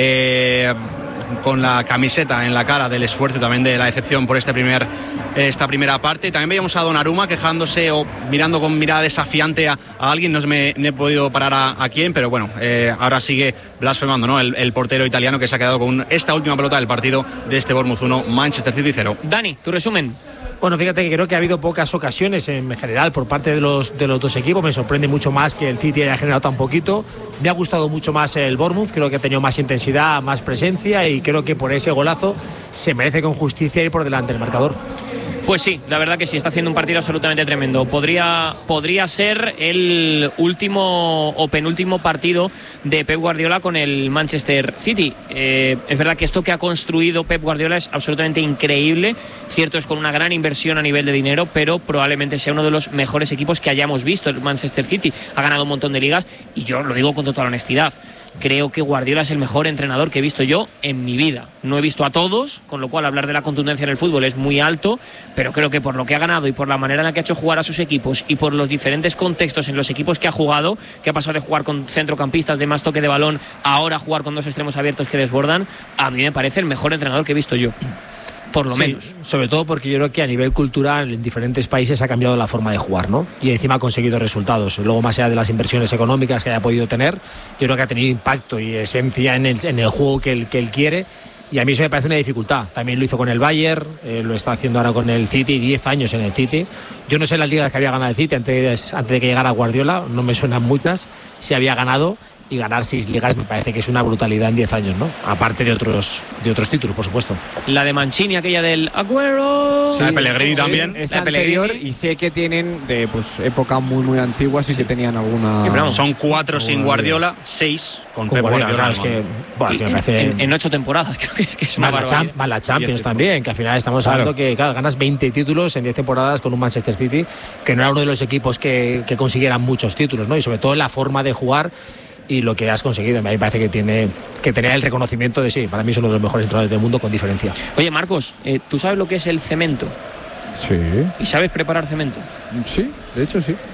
eh, con la camiseta en la cara del esfuerzo, también de la decepción por este primer, esta primera parte. También veíamos a Donnarumma quejándose o mirando con mirada desafiante a, a alguien, no me, me he podido parar a, a quién, pero bueno, eh, ahora sigue blasfemando, ¿no? El, el portero italiano que se ha quedado con esta última pelota del partido de este Bournemouth uno, Manchester City cero. Dani, tu resumen. Bueno, fíjate que creo que ha habido pocas ocasiones en general por parte de los, de los dos equipos. Me sorprende mucho más que el City haya generado tan poquito. Me ha gustado mucho más el Bournemouth, creo que ha tenido más intensidad, más presencia y creo que por ese golazo se merece con justicia ir por delante del marcador. Pues sí, la verdad que sí, está haciendo un partido absolutamente tremendo. Podría, podría ser el último o penúltimo partido de Pep Guardiola con el Manchester City. Eh, es verdad que esto que ha construido Pep Guardiola es absolutamente increíble. Cierto, es con una gran inversión a nivel de dinero, pero probablemente sea uno de los mejores equipos que hayamos visto. El Manchester City ha ganado un montón de ligas y yo lo digo con total honestidad. Creo que Guardiola es el mejor entrenador que he visto yo en mi vida. No he visto a todos, con lo cual hablar de la contundencia en el fútbol es muy alto, pero creo que por lo que ha ganado y por la manera en la que ha hecho jugar a sus equipos y por los diferentes contextos en los equipos que ha jugado, que ha pasado de jugar con centrocampistas de más toque de balón a ahora jugar con dos extremos abiertos que desbordan, a mí me parece el mejor entrenador que he visto yo. Por lo sí, menos. Sobre todo porque yo creo que a nivel cultural en diferentes países ha cambiado la forma de jugar, ¿no? Y encima ha conseguido resultados. Luego, más allá de las inversiones económicas que haya podido tener, yo creo que ha tenido impacto y esencia en el, en el juego que él, que él quiere. Y a mí eso me parece una dificultad. También lo hizo con el Bayern, eh, lo está haciendo ahora con el City, diez años en el City. Yo no sé las ligas que había ganado el City antes, antes de que llegara Guardiola, no me suenan muchas, si había ganado. Y ganar seis ligas me parece que es una brutalidad en diez años, ¿no? Aparte de otros de otros títulos, por supuesto. La de Mancini, aquella del Agüero. Sí, la de Pellegrini sí, también. Es anterior Pellegrini. Y sé que tienen de pues época muy muy antiguas y sí. que tenían alguna. Sí, son cuatro sin alguna Guardiola, seis con, con Pep Guardiola. Guardiola. Es que, bueno, que me parece en, en ocho temporadas, creo que es que es más la, Cham más la Champions también, que al final estamos claro. hablando que claro, ganas veinte títulos en diez temporadas con un Manchester City, que no era uno de los equipos que, que consiguieran muchos títulos, ¿no? Y sobre todo la forma de jugar y lo que has conseguido. A mí me parece que tiene que tener el reconocimiento de sí, para mí es uno de los mejores entrenadores del mundo con diferencia. Oye, Marcos, eh, ¿tú sabes lo que es el cemento? Sí. ¿Y sabes preparar cemento? Sí, de hecho sí.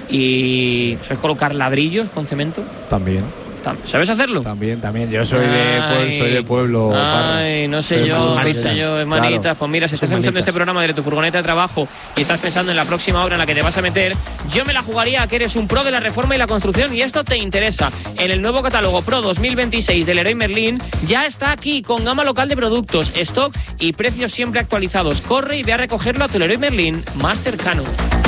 ¿Y sabes colocar ladrillos con cemento? También. ¿Sabes hacerlo? También, también. Yo soy, de, pueblo, soy de pueblo. Ay, no sé yo, no sé yo, hermanitas. Claro. Pues mira, si estás escuchando este programa desde tu furgoneta de trabajo y estás pensando en la próxima hora en la que te vas a meter, yo me la jugaría a que eres un pro de la reforma y la construcción y esto te interesa. En el nuevo catálogo Pro dos mil veintiséis del Leroy Merlin ya está aquí con gama local de productos, stock y precios siempre actualizados. Corre y ve a recogerlo a tu Leroy Merlin más cercano.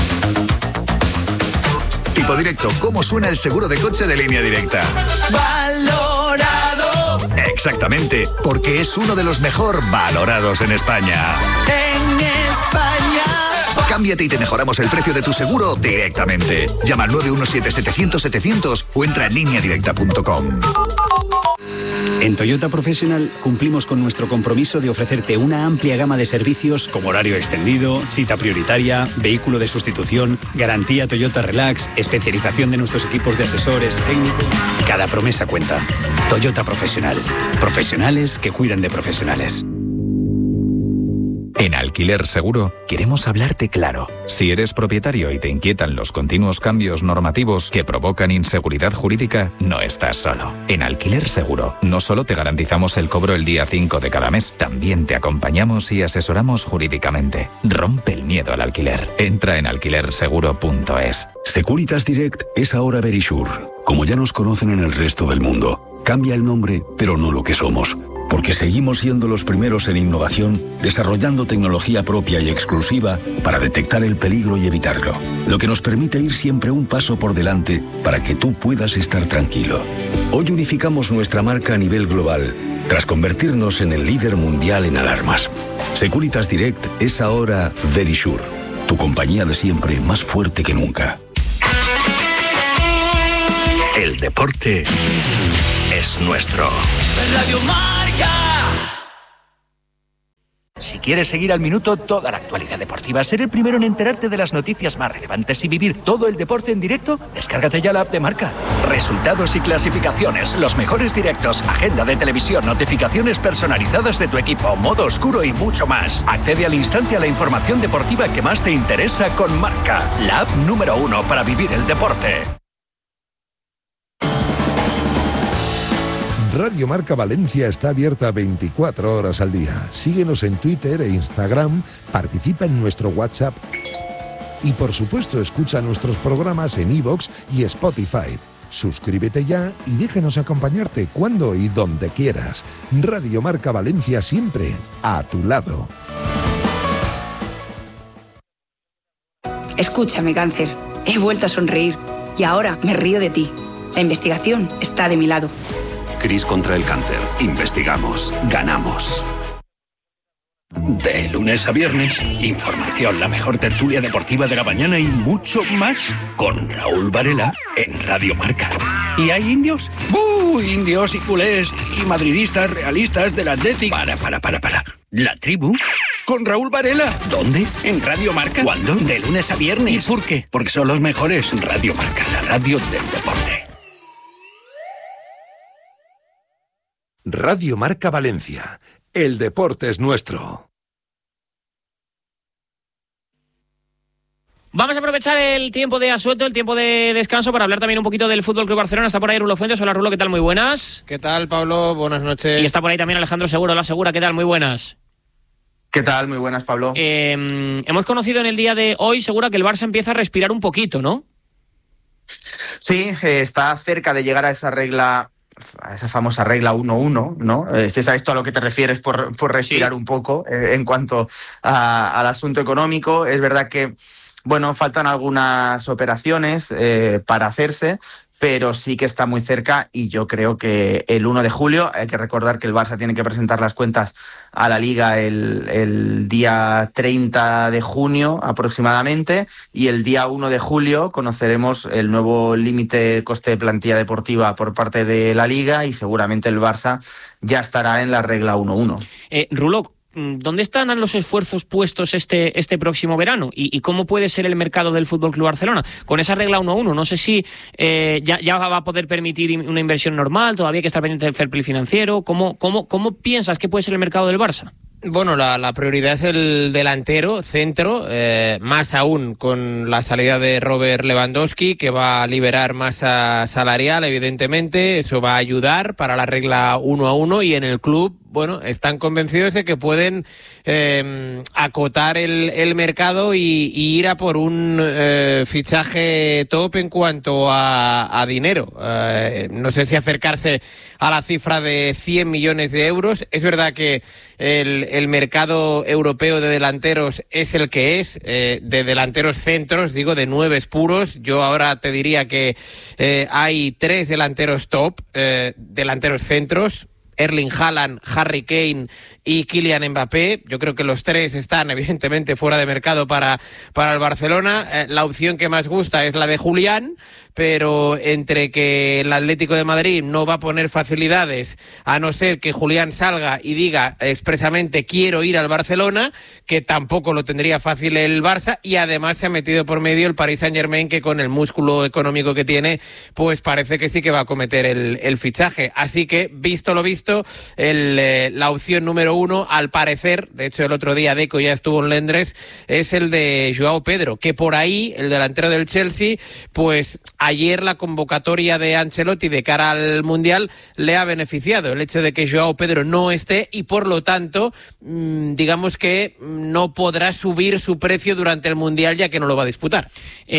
Tipo Directo, ¿cómo suena el seguro de coche de Línea Directa? Valorado. Exactamente, porque es uno de los mejor valorados en España. En España. Cámbiate y te mejoramos el precio de tu seguro directamente. Llama al nueve uno siete setecientos setecientos o entra en línea directa punto com. En Toyota Professional cumplimos con nuestro compromiso de ofrecerte una amplia gama de servicios como horario extendido, cita prioritaria, vehículo de sustitución, garantía Toyota Relax, especialización de nuestros equipos de asesores técnicos. Cada promesa cuenta. Toyota Professional. Profesionales que cuidan de profesionales. En Alquiler Seguro queremos hablarte claro. Si eres propietario y te inquietan los continuos cambios normativos que provocan inseguridad jurídica, no estás solo. En Alquiler Seguro no solo te garantizamos el cobro el día cinco de cada mes, también te acompañamos y asesoramos jurídicamente. Rompe el miedo al alquiler. Entra en alquiler seguro punto es. Securitas Direct es ahora Verisure. Como ya nos conocen en el resto del mundo, cambia el nombre, pero no lo que somos. Porque seguimos siendo los primeros en innovación, desarrollando tecnología propia y exclusiva para detectar el peligro y evitarlo. Lo que nos permite ir siempre un paso por delante para que tú puedas estar tranquilo. Hoy unificamos nuestra marca a nivel global, tras convertirnos en el líder mundial en alarmas. Securitas Direct es ahora Verisure, tu compañía de siempre más fuerte que nunca. El deporte es nuestro. Radio Marca. Si quieres seguir al minuto toda la actualidad deportiva, ser el primero en enterarte de las noticias más relevantes y vivir todo el deporte en directo, descárgate ya la app de Marca. Resultados y clasificaciones, los mejores directos, agenda de televisión, notificaciones personalizadas de tu equipo, modo oscuro y mucho más. Accede al instante a la información deportiva que más te interesa con Marca, la app número uno para vivir el deporte. Radio Marca Valencia está abierta veinticuatro horas al día. Síguenos en Twitter e Instagram, participa en nuestro WhatsApp y, por supuesto, escucha nuestros programas en iVoox y Spotify. Suscríbete ya y déjanos acompañarte cuando y donde quieras. Radio Marca Valencia, siempre a tu lado. Escúchame, cáncer. He vuelto a sonreír y ahora me río de ti. La investigación está de mi lado. CRIS contra el cáncer. Investigamos. Ganamos. De lunes a viernes, información, la mejor tertulia deportiva de la mañana y mucho más con Raúl Varela en Radio Marca. ¿Y hay indios? ¡Uh! Indios y culés y madridistas realistas del Athletic. Para, para, para, para. La tribu con Raúl Varela. ¿Dónde? En Radio Marca. ¿Cuándo? De lunes a viernes. ¿Y por qué? Porque son los mejores. Radio Marca, la radio del deporte. Radio Marca Valencia. El deporte es nuestro. Vamos a aprovechar el tiempo de asueto, el tiempo de descanso, para hablar también un poquito del F C Barcelona. Está por ahí Rulo Fuentes. Hola, Rulo, ¿qué tal? Muy buenas. ¿Qué tal, Pablo? Buenas noches. Y está por ahí también Alejandro Segura. Hola, Segura, ¿qué tal? Muy buenas. ¿Qué tal? Muy buenas, Pablo. Eh, hemos conocido en el día de hoy, Segura, que el Barça empieza a respirar un poquito, ¿no? Sí, eh, está cerca de llegar a esa regla, a esa famosa regla uno uno, ¿no? ¿Es a esto a lo que te refieres por, por respirar sí. un poco eh, en cuanto a, al asunto económico? Es verdad que, bueno, faltan algunas operaciones eh, para hacerse, pero sí que está muy cerca y yo creo que el uno de julio, hay que recordar que el Barça tiene que presentar las cuentas a la Liga el, el día treinta de junio aproximadamente, y el día uno de julio conoceremos el nuevo límite coste de plantilla deportiva por parte de la Liga y seguramente el Barça ya estará en la regla uno uno. Eh, Rulo, ¿dónde están los esfuerzos puestos este, este próximo verano? ¿Y, ¿Y cómo puede ser el mercado del F C Barcelona? Con esa regla uno uno, no sé si eh, ya, ya va a poder permitir una inversión normal, todavía hay que estar pendiente del fair play financiero. ¿Cómo, cómo, cómo piensas que puede ser el mercado del Barça? Bueno, la, la prioridad es el delantero, centro, eh, más aún con la salida de Robert Lewandowski, que va a liberar masa salarial, evidentemente. Eso va a ayudar para la regla uno a uno, y en el club, bueno, están convencidos de que pueden eh, acotar el, el mercado y, y ir a por un eh, fichaje top en cuanto a, a dinero. Eh, no sé si acercarse a la cifra de cien millones de euros. Es verdad que el, el mercado europeo de delanteros es el que es, eh, de delanteros centros, digo, de nueves puros. Yo ahora te diría que eh, hay tres delanteros top, eh, delanteros centros: Erling Haaland, Harry Kane y Kylian Mbappé. Yo creo que los tres están evidentemente fuera de mercado para, para el Barcelona. Eh, la opción que más gusta es la de Julián, pero entre que el Atlético de Madrid no va a poner facilidades, a no ser que Julián salga y diga expresamente quiero ir al Barcelona, que tampoco lo tendría fácil el Barça, y además se ha metido por medio el Paris Saint-Germain, que con el músculo económico que tiene, pues parece que sí que va a cometer el, el fichaje. Así que, visto lo visto, el, eh, la opción número uno, al parecer, de hecho el otro día Deco ya estuvo en Londres, es el de Joao Pedro, que por ahí, el delantero del Chelsea, pues ayer la convocatoria de Ancelotti de cara al Mundial le ha beneficiado el hecho de que Joao Pedro no esté, y por lo tanto digamos que no podrá subir su precio durante el Mundial, ya que no lo va a disputar.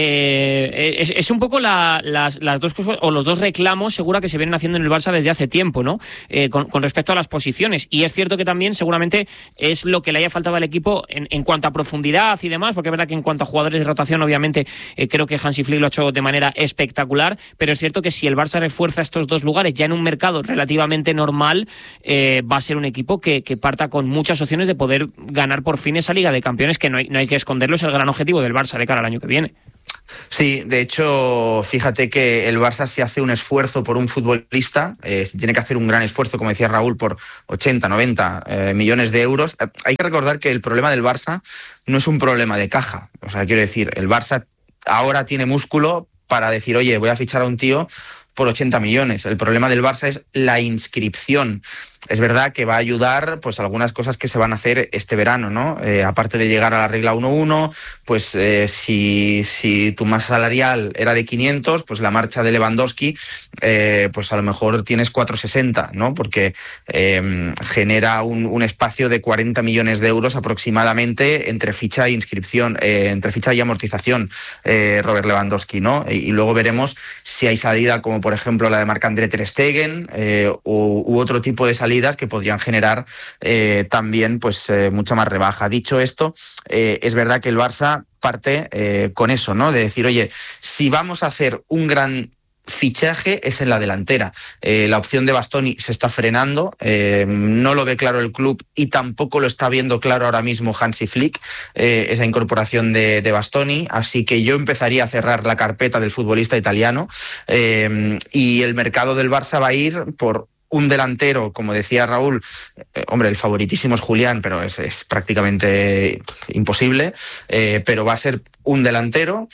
Eh, es, es un poco la, las, las dos cosas, o los dos reclamos segura que se vienen haciendo en el Barça desde hace tiempo, ¿no? Eh, con, con respecto a las posiciones, y es cierto que también seguramente es lo que le haya faltado al equipo en, en cuanto a profundidad y demás, porque es verdad que en cuanto a jugadores de rotación, obviamente eh, creo que Hansi Flick lo ha hecho de manera espectacular, pero es cierto que si el Barça refuerza estos dos lugares ya en un mercado relativamente normal, eh, va a ser un equipo que, que parta con muchas opciones de poder ganar por fin esa Liga de Campeones, que no hay, no hay que esconderlo, es el gran objetivo del Barça de cara al año que viene. Sí, de hecho, fíjate que el Barça, si hace un esfuerzo por un futbolista, eh, si tiene que hacer un gran esfuerzo, como decía Raúl, por ochenta, noventa eh, millones de euros, eh, hay que recordar que el problema del Barça no es un problema de caja. O sea, quiero decir, el Barça ahora tiene músculo para decir, oye, voy a fichar a un tío por ochenta millones. El problema del Barça es la inscripción. Es verdad que va a ayudar pues algunas cosas que se van a hacer este verano, ¿no? Eh, aparte de llegar a la regla uno uno, pues eh, si, si tu masa salarial era de quinientos, pues la marcha de Lewandowski, eh, pues a lo mejor tienes cuatrocientos sesenta, ¿no? Porque eh, genera un, un espacio de cuarenta millones de euros aproximadamente entre ficha e inscripción, eh, entre ficha y amortización, eh, Robert Lewandowski, ¿no? Y, y luego veremos si hay salida como por ejemplo la de Marc-André ter Stegen eh, u, u otro tipo de salida que podrían generar eh, también pues eh, mucha más rebaja. Dicho esto, eh, es verdad que el Barça parte eh, con eso, ¿no? De decir, oye, si vamos a hacer un gran fichaje es en la delantera. Eh, la opción de Bastoni se está frenando, eh, no lo ve claro el club y tampoco lo está viendo claro ahora mismo Hansi Flick, eh, esa incorporación de, de Bastoni, así que yo empezaría a cerrar la carpeta del futbolista italiano eh, y el mercado del Barça va a ir por un delantero, como decía Raúl, eh, hombre, el favoritísimo es Julián, pero es, es prácticamente imposible, eh, pero va a ser un delantero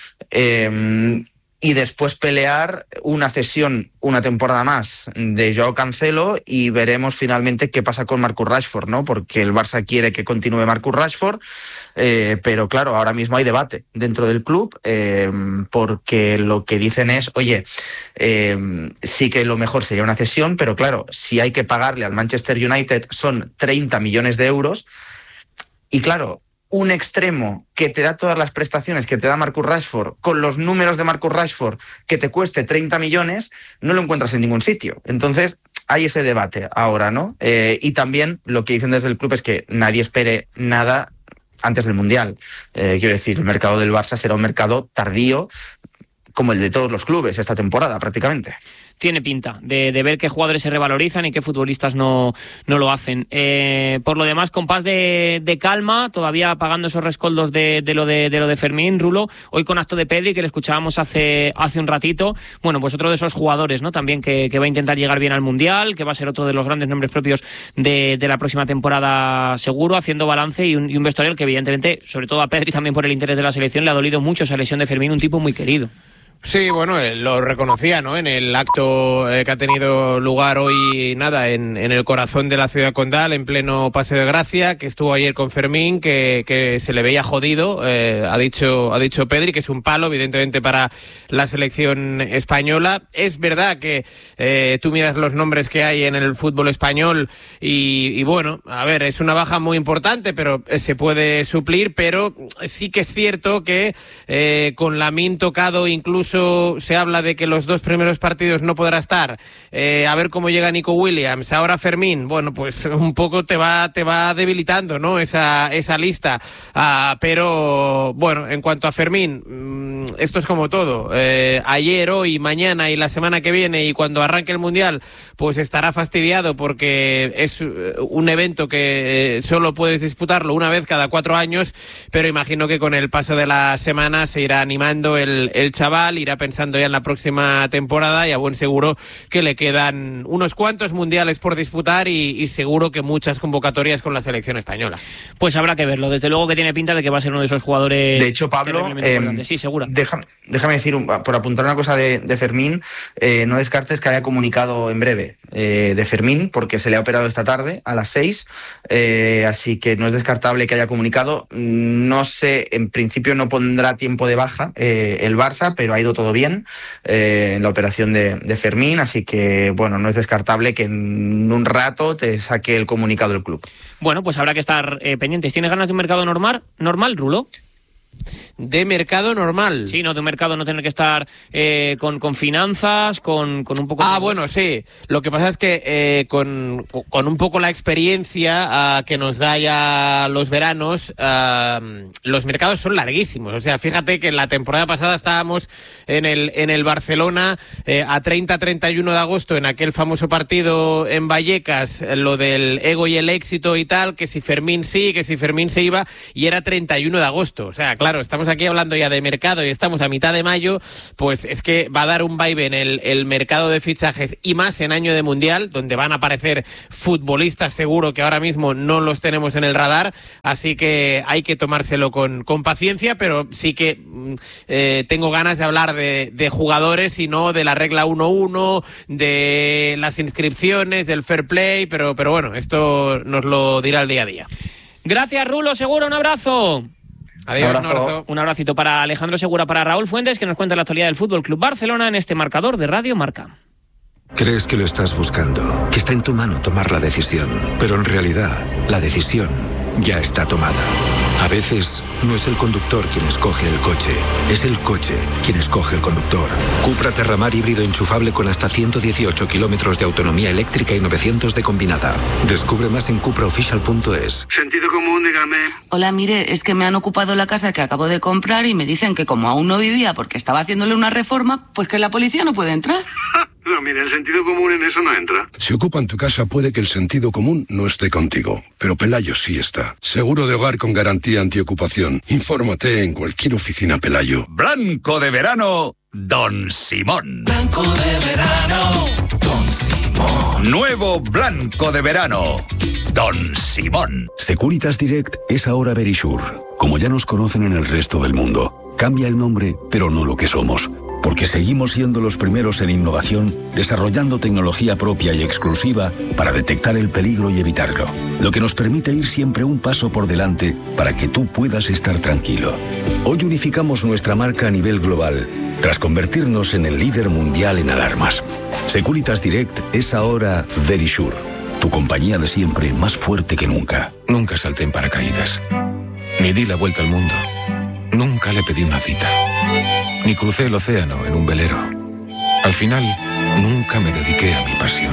eh, y después pelear una cesión una temporada más de Joao Cancelo y veremos finalmente qué pasa con Marcus Rashford, ¿no? Porque el Barça quiere que continúe Marcus Rashford, eh, pero claro, ahora mismo hay debate dentro del club eh, porque lo que dicen es, oye, eh, sí que lo mejor sería una cesión, pero claro, si hay que pagarle al Manchester United son treinta millones de euros y claro, un extremo que te da todas las prestaciones que te da Marcus Rashford, con los números de Marcus Rashford, que te cueste treinta millones, no lo encuentras en ningún sitio. Entonces, hay ese debate ahora, ¿no? Eh, y también lo que dicen desde el club es que nadie espere nada antes del Mundial. Eh, quiero decir, el mercado del Barça será un mercado tardío, como el de todos los clubes esta temporada, prácticamente. Tiene pinta de, de ver qué jugadores se revalorizan y qué futbolistas no, no lo hacen. Eh, por lo demás, compás de, de calma, todavía pagando esos rescoldos de, de, lo de, de lo de Fermín, Rulo, hoy con acto de Pedri, que le escuchábamos hace, hace un ratito. Bueno, pues otro de esos jugadores, ¿no? También que, que va a intentar llegar bien al Mundial, que va a ser otro de los grandes nombres propios de, de la próxima temporada seguro, haciendo balance y un, y un vestuario que evidentemente, sobre todo a Pedri también por el interés de la selección, le ha dolido mucho esa lesión de Fermín, un tipo muy querido. Sí, bueno, él lo reconocía, ¿no? En el acto eh, que ha tenido lugar hoy, nada, en, en el corazón de la ciudad condal, en pleno Paseo de Gracia, que estuvo ayer con Fermín, que, que se le veía jodido, eh, ha dicho, ha dicho Pedri, que es un palo, evidentemente, para la selección española. Es verdad que eh, tú miras los nombres que hay en el fútbol español y, y bueno, a ver, es una baja muy importante, pero se puede suplir, pero sí que es cierto que eh, con Lamine tocado incluso se habla de que los dos primeros partidos no podrá estar, eh, a ver cómo llega Nico Williams, ahora Fermín, bueno, pues un poco te va te va debilitando, ¿no? Esa, esa lista, ah, pero bueno, en cuanto a Fermín, mmm, esto es como todo, eh, ayer, hoy, mañana y la semana que viene y cuando arranque el Mundial, pues estará fastidiado porque es un evento que solo puedes disputarlo una vez cada cuatro años, pero imagino que con el paso de la semana se irá animando el, el chaval, irá pensando ya en la próxima temporada y a buen seguro que le quedan unos cuantos mundiales por disputar y, y seguro que muchas convocatorias con la selección española. Pues habrá que verlo, desde luego que tiene pinta de que va a ser uno de esos jugadores. De hecho, Pablo, eh, sí, seguro. Déjame, déjame decir, un, por apuntar una cosa de, de Fermín, eh, no descartes que haya comunicado en breve eh, de Fermín, porque se le ha operado esta tarde a las seis, eh, así que no es descartable que haya comunicado. No sé, en principio no pondrá tiempo de baja eh, el Barça, pero ha ido todo bien eh, en la operación de, de Fermín, así que bueno, no es descartable que en un rato te saque el comunicado del club. Bueno, pues habrá que estar eh, pendientes. ¿Tienes ganas de un mercado normal, normal, Rulo? De mercado normal. Sí, no, de un mercado no tener que estar eh, con, con finanzas, con, con un poco... Ah, bueno, sí. Lo que pasa es que eh, con, con un poco la experiencia uh, que nos da ya los veranos, uh, los mercados son larguísimos. O sea, fíjate que la temporada pasada estábamos en el, en el Barcelona eh, a treinta a treinta y uno de agosto, en aquel famoso partido en Vallecas, lo del ego y el éxito y tal, que si Fermín sí, que si Fermín se iba, y era treinta y uno de agosto. O sea, claro, claro, estamos aquí hablando ya de mercado y estamos a mitad de mayo, pues es que va a dar un vaivén el, el mercado de fichajes y más en año de Mundial, donde van a aparecer futbolistas seguro que ahora mismo no los tenemos en el radar, así que hay que tomárselo con, con paciencia, pero sí que eh, tengo ganas de hablar de, de jugadores y no de la regla uno uno, de las inscripciones, del fair play, pero, pero bueno, esto nos lo dirá el día a día. Gracias, Rulo Segura, un abrazo. Adiós, un, abrazo. un abrazo. Un abracito para Alejandro Segura, para Raúl Fuentes, que nos cuenta la actualidad del Fútbol Club Barcelona en este marcador de Radio Marca. Crees que lo estás buscando, que está en tu mano tomar la decisión, pero en realidad la decisión ya está tomada. A veces no es el conductor quien escoge el coche, es el coche quien escoge el conductor. Cupra Terramar híbrido enchufable con hasta ciento dieciocho kilómetros de autonomía eléctrica y novecientos de combinada. Descubre más en cupra oficial punto es. Sentido común, dígame. Hola, mire, es que me han ocupado la casa que acabo de comprar y me dicen que como aún no vivía porque estaba haciéndole una reforma, pues que la policía no puede entrar. No, mire, el sentido común en eso no entra. Si ocupan tu casa puede que el sentido común no esté contigo, pero Pelayo sí está. Seguro de hogar con garantía antiocupación. Infórmate en cualquier oficina Pelayo. Blanco de verano, Don Simón. Blanco de verano, Don Simón. Nuevo Blanco de verano, Don Simón. Securitas Direct es ahora Verisure. Como ya nos conocen en el resto del mundo, cambia el nombre, pero no lo que somos. Porque seguimos siendo los primeros en innovación, desarrollando tecnología propia y exclusiva para detectar el peligro y evitarlo. Lo que nos permite ir siempre un paso por delante para que tú puedas estar tranquilo. Hoy unificamos nuestra marca a nivel global, tras convertirnos en el líder mundial en alarmas. Securitas Direct es ahora Verisure, tu compañía de siempre más fuerte que nunca. Nunca salté en paracaídas, ni di la vuelta al mundo, nunca le pedí una cita. Ni crucé el océano en un velero. Al final, nunca me dediqué a mi pasión.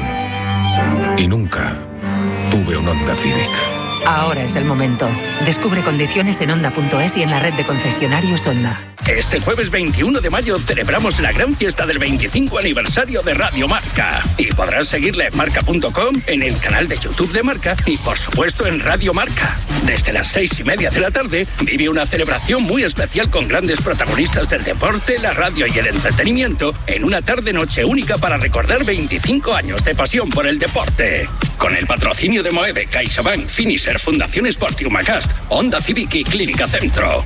Y nunca tuve un Honda Civic. Ahora es el momento. Descubre condiciones en Honda punto es y en la red de concesionarios Honda. Este jueves veintiuno de mayo celebramos la gran fiesta del veinticinco aniversario de Radio Marca. Y podrás seguirla en marca punto com, en el canal de YouTube de Marca y, por supuesto, en Radio Marca. Desde las seis y media de la tarde vive una celebración muy especial con grandes protagonistas del deporte, la radio y el entretenimiento en una tarde-noche única para recordar veinticinco años de pasión por el deporte. Con el patrocinio de Moeve, CaixaBank, Finisher, Fundación Sport y Humacast, Honda Civic y Clínica Centro.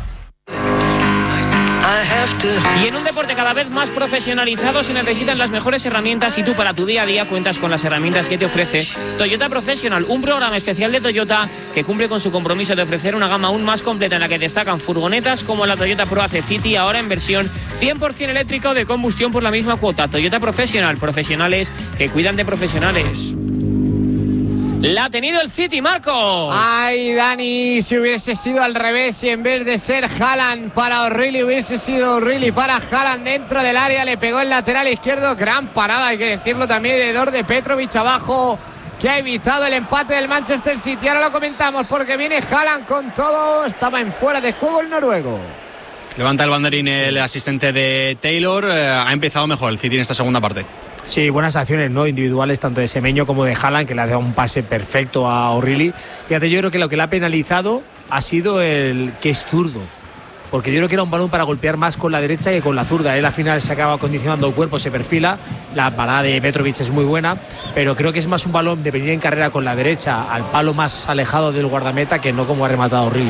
Y en un deporte cada vez más profesionalizado se necesitan las mejores herramientas y tú para tu día a día cuentas con las herramientas que te ofrece Toyota Professional, un programa especial de Toyota que cumple con su compromiso de ofrecer una gama aún más completa en la que destacan furgonetas como la Toyota ProAce City, ahora en versión cien por ciento eléctrica o de combustión por la misma cuota. Toyota Professional, profesionales que cuidan de profesionales. La ha tenido el City, Marco. Ay, Dani, si hubiese sido al revés y en vez de ser Haaland para O'Reilly hubiese sido O'Reilly para Haaland dentro del área, le pegó el lateral izquierdo, gran parada, hay que decirlo también, de Dorde Petrovic abajo, que ha evitado el empate del Manchester City. Ahora lo comentamos porque viene Haaland con todo, estaba en fuera de juego el noruego. Levanta el banderín el asistente de Taylor, eh, ha empezado mejor el City en esta segunda parte. Sí, buenas acciones, ¿no? Individuales tanto de Semenyo como de Haaland, que le ha dado un pase perfecto a O'Reilly. Fíjate, yo creo que lo que le ha penalizado ha sido el que es zurdo, porque yo creo que era un balón para golpear más con la derecha que con la zurda. Él al final se acaba condicionando el cuerpo, se perfila. La parada de Petrovic es muy buena, pero creo que es más un balón de venir en carrera con la derecha al palo más alejado del guardameta que no como ha rematado O'Reilly.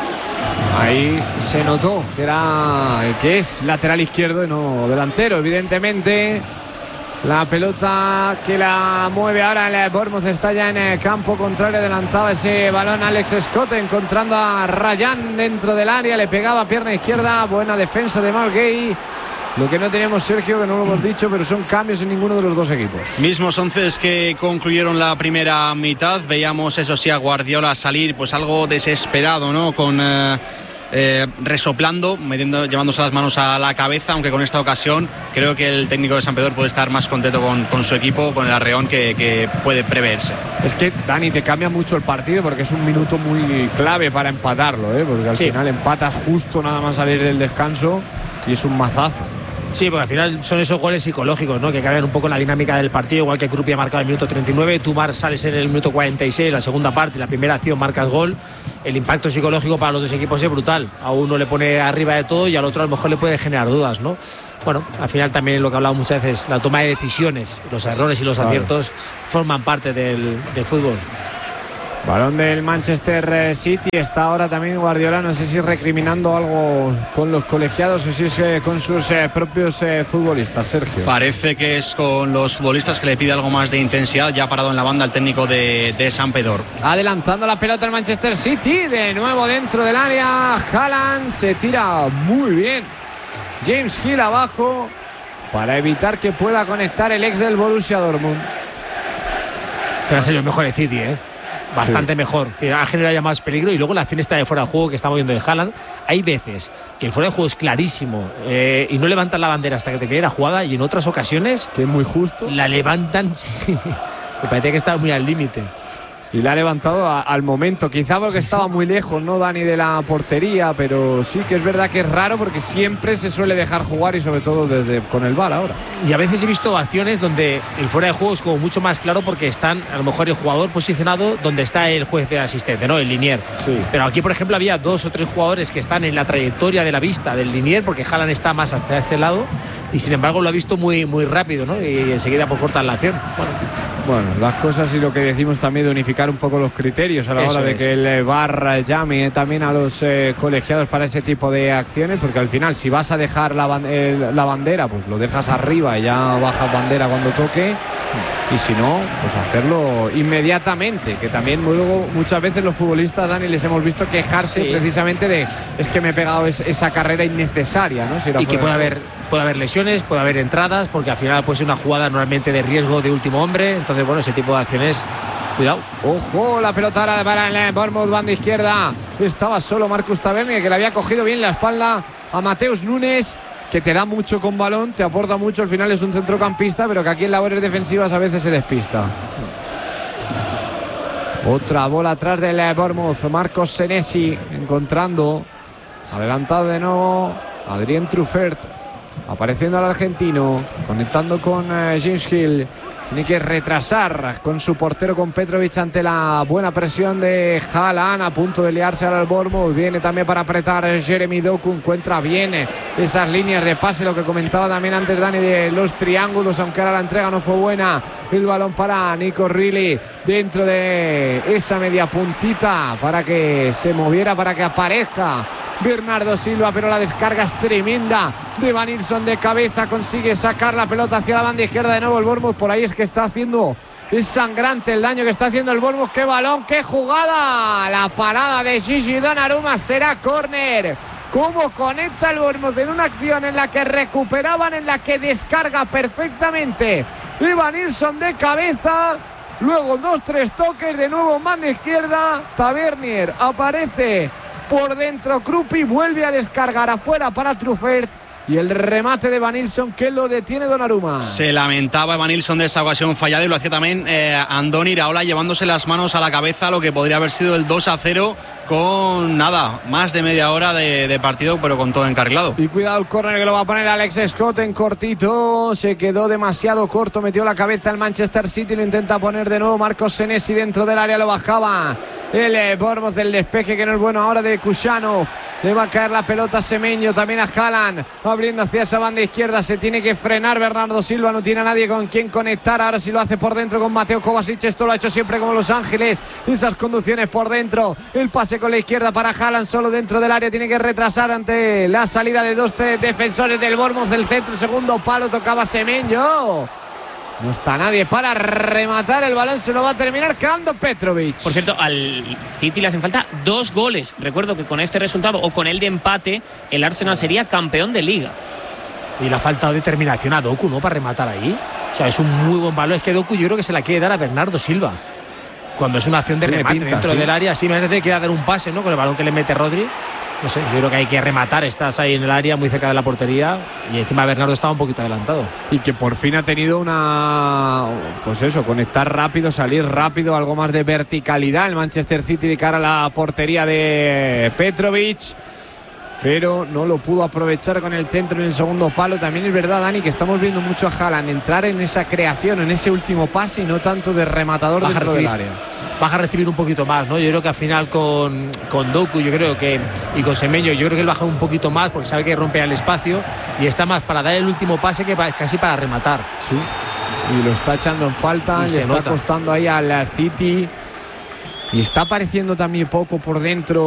Ahí se notó que era que es lateral izquierdo y no delantero, evidentemente. La pelota que la mueve ahora el Bournemouth está ya en el campo contrario, adelantaba ese balón Alex Scott encontrando a Ryan dentro del área, le pegaba pierna izquierda, buena defensa de Mark Gay. Lo que no tenemos, Sergio, que no lo hemos dicho, pero son cambios en ninguno de los dos equipos. Mismos once que concluyeron la primera mitad. Veíamos, eso sí, a Guardiola salir pues algo desesperado, ¿no? Con eh, eh, resoplando, metiendo, llevándose las manos a la cabeza, aunque con esta ocasión creo que el técnico de San Pedro puede estar más contento con, con su equipo, con el arreón que, que puede preverse. Es que, Dani, te cambia mucho el partido porque es un minuto muy clave para empatarlo, ¿eh? Porque al sí. final empatas justo nada más salir del descanso y es un mazazo. Sí, porque al final son esos goles psicológicos, ¿no? Que cambian un poco la dinámica del partido, igual que Krupi ha marcado el minuto treinta y nueve, tú Mar sales en el minuto cuarenta y seis, la segunda parte, la primera acción marcas gol el impacto psicológico para los dos equipos es brutal. A uno le pone arriba de todo y al otro a lo mejor le puede generar dudas, ¿no? Bueno, al final también lo que he hablado muchas veces, la toma de decisiones, los errores y los claro. aciertos forman parte del, del fútbol. Balón del Manchester City. Está ahora también Guardiola, no sé si recriminando algo con los colegiados o si es eh, con sus eh, propios eh, futbolistas, Sergio. Parece que es con los futbolistas, que le pide algo más de intensidad. Ya ha parado en la banda el técnico de, de San Pedro. Adelantando la pelota el Manchester City, de nuevo dentro del área. Haaland se tira muy bien. James Hill abajo para evitar que pueda conectar el ex del Borussia Dortmund. Pero ha sido el mejor de City, ¿eh? Bastante sí. mejor, ha generado ya más peligro. Y luego la acción esta de fuera de juego que estamos viendo de Haaland, hay veces que el fuera de juego es clarísimo eh, y no levantan la bandera hasta que te quede la jugada, y en otras ocasiones que es muy justo la levantan, sí, me parece que está muy al límite. Y la ha levantado a, al momento, quizá porque sí, estaba muy lejos, ¿no, Dani, de la portería? Pero sí que es verdad que es raro porque siempre se suele dejar jugar, y sobre todo desde con el V A R ahora. Y a veces he visto acciones donde el fuera de juego es como mucho más claro porque están a lo mejor el jugador posicionado donde está el juez de asistente, ¿no? El linier. Sí. Pero aquí, por ejemplo, había dos o tres jugadores que están en la trayectoria de la vista del linier, porque Haaland está más hacia este lado y sin embargo lo ha visto muy, muy rápido, ¿no? Y enseguida por cortar la acción. Bueno. Bueno, las cosas y lo que decimos también de unificar un poco los criterios a la Eso hora de es. que el V A R llame también a los eh, colegiados para ese tipo de acciones, porque al final si vas a dejar la, eh, la bandera, pues lo dejas arriba y ya bajas bandera cuando toque, y si no, pues hacerlo inmediatamente, que también luego muchas veces los futbolistas, Dani, les hemos visto quejarse sí. precisamente de es que me he pegado es, esa carrera innecesaria, ¿no? Si y que puede haber, puede haber lesiones, puede haber entradas, porque al final puede ser una jugada normalmente de riesgo de último hombre. Entonces, bueno, ese tipo de acciones, cuidado. Ojo, la pelota ahora para el Bournemouth, banda izquierda. Estaba solo Marcus Tavernier, que le había cogido bien la espalda a Mateus Nunes, que te da mucho con balón, te aporta mucho. Al final es un centrocampista, pero que aquí en labores defensivas a veces se despista. Otra bola atrás del Bournemouth. Marcos Senesi encontrando. Adelantado de nuevo Adrien Truffert. Apareciendo al argentino. Conectando con uh, James Hill. Tiene que retrasar con su portero, con Petrovic, ante la buena presión de Haaland, a punto de liarse al Bournemouth. Viene también para apretar Jeremy Doku, encuentra bien esas líneas de pase, lo que comentaba también antes Dani de los triángulos, aunque ahora la entrega no fue buena. El balón para Nico Reilly dentro de esa media puntita para que se moviera, para que aparezca Bernardo Silva, pero la descarga es tremenda de Van Nilsson de cabeza, consigue sacar la pelota hacia la banda izquierda de nuevo el Bournemouth. Por ahí es que está haciendo, es sangrante el daño que está haciendo el Bournemouth. ¡Qué balón, qué jugada! La parada de Gigi Donnarumma será córner. ¿Cómo conecta el Bournemouth en una acción en la que recuperaban, en la que descarga perfectamente y Van Nilsson de cabeza? Luego dos, tres toques, de nuevo en banda izquierda, Tavernier aparece por dentro, Kruppi vuelve a descargar afuera para Truffert, y el remate de Van Nilsson que lo detiene Donnarumma. Se lamentaba Van Nilsson de esa ocasión fallada, y lo hacía también eh, Andoni Iraola, llevándose las manos a la cabeza, lo que podría haber sido el dos a cero con nada, más de media hora de, de partido, pero con todo encarrilado. Y cuidado el córner que lo va a poner Alex Scott en cortito, se quedó demasiado corto, metió la cabeza el Manchester City, lo intenta poner de nuevo Marcos Senesi dentro del área, lo bajaba el eh, Bournemouth del despeje, que no es bueno ahora de Kušanov. Le va a caer la pelota a Semenyo, también a Haaland, abriendo hacia esa banda izquierda. Se tiene que frenar Bernardo Silva, no tiene a nadie con quien conectar. Ahora sí lo hace por dentro con Mateo Kovacic. Esto lo ha hecho siempre como Los Ángeles, esas conducciones por dentro. El pase con la izquierda para Haaland, solo dentro del área. Tiene que retrasar ante la salida de dos defensores del Bournemouth del centro. Segundo palo, tocaba Semenyo. No está nadie para rematar, el balón se lo va a terminar quedando Petrovic. Por cierto, al City le hacen falta dos goles. Recuerdo que con este resultado o con el de empate, el Arsenal sería campeón de Liga. Y le ha faltado determinación a Doku, ¿no?, para rematar ahí. O sea, es un muy buen balón. Es que Doku yo creo que se la quiere dar a Bernardo Silva. Cuando es una acción de remate pinta, dentro ¿sí? del área, sí me parece que quiere dar un pase, ¿no?, con el balón que le mete Rodri. No sé, yo creo que hay que rematar, estás ahí en el área muy cerca de la portería, y encima Bernardo estaba un poquito adelantado. Y que por fin ha tenido una, pues eso, conectar rápido, salir rápido, algo más de verticalidad el Manchester City de cara a la portería de Petrovic. pero no lo pudo aprovechar con el centro en el segundo palo. También es verdad, Dani, que estamos viendo mucho a Haaland entrar en esa creación, en ese último pase y no tanto de rematador Baja dentro recibir. del área. Baja a recibir un poquito más, ¿no? Yo creo que al final con, con Doku, yo creo que, y con Semenyo, yo creo que él baja un poquito más porque sabe que rompe el espacio y está más para dar el último pase que pa, casi para rematar. Sí. Y lo está echando en falta, le está nota. costando ahí al City. Y está apareciendo también poco por dentro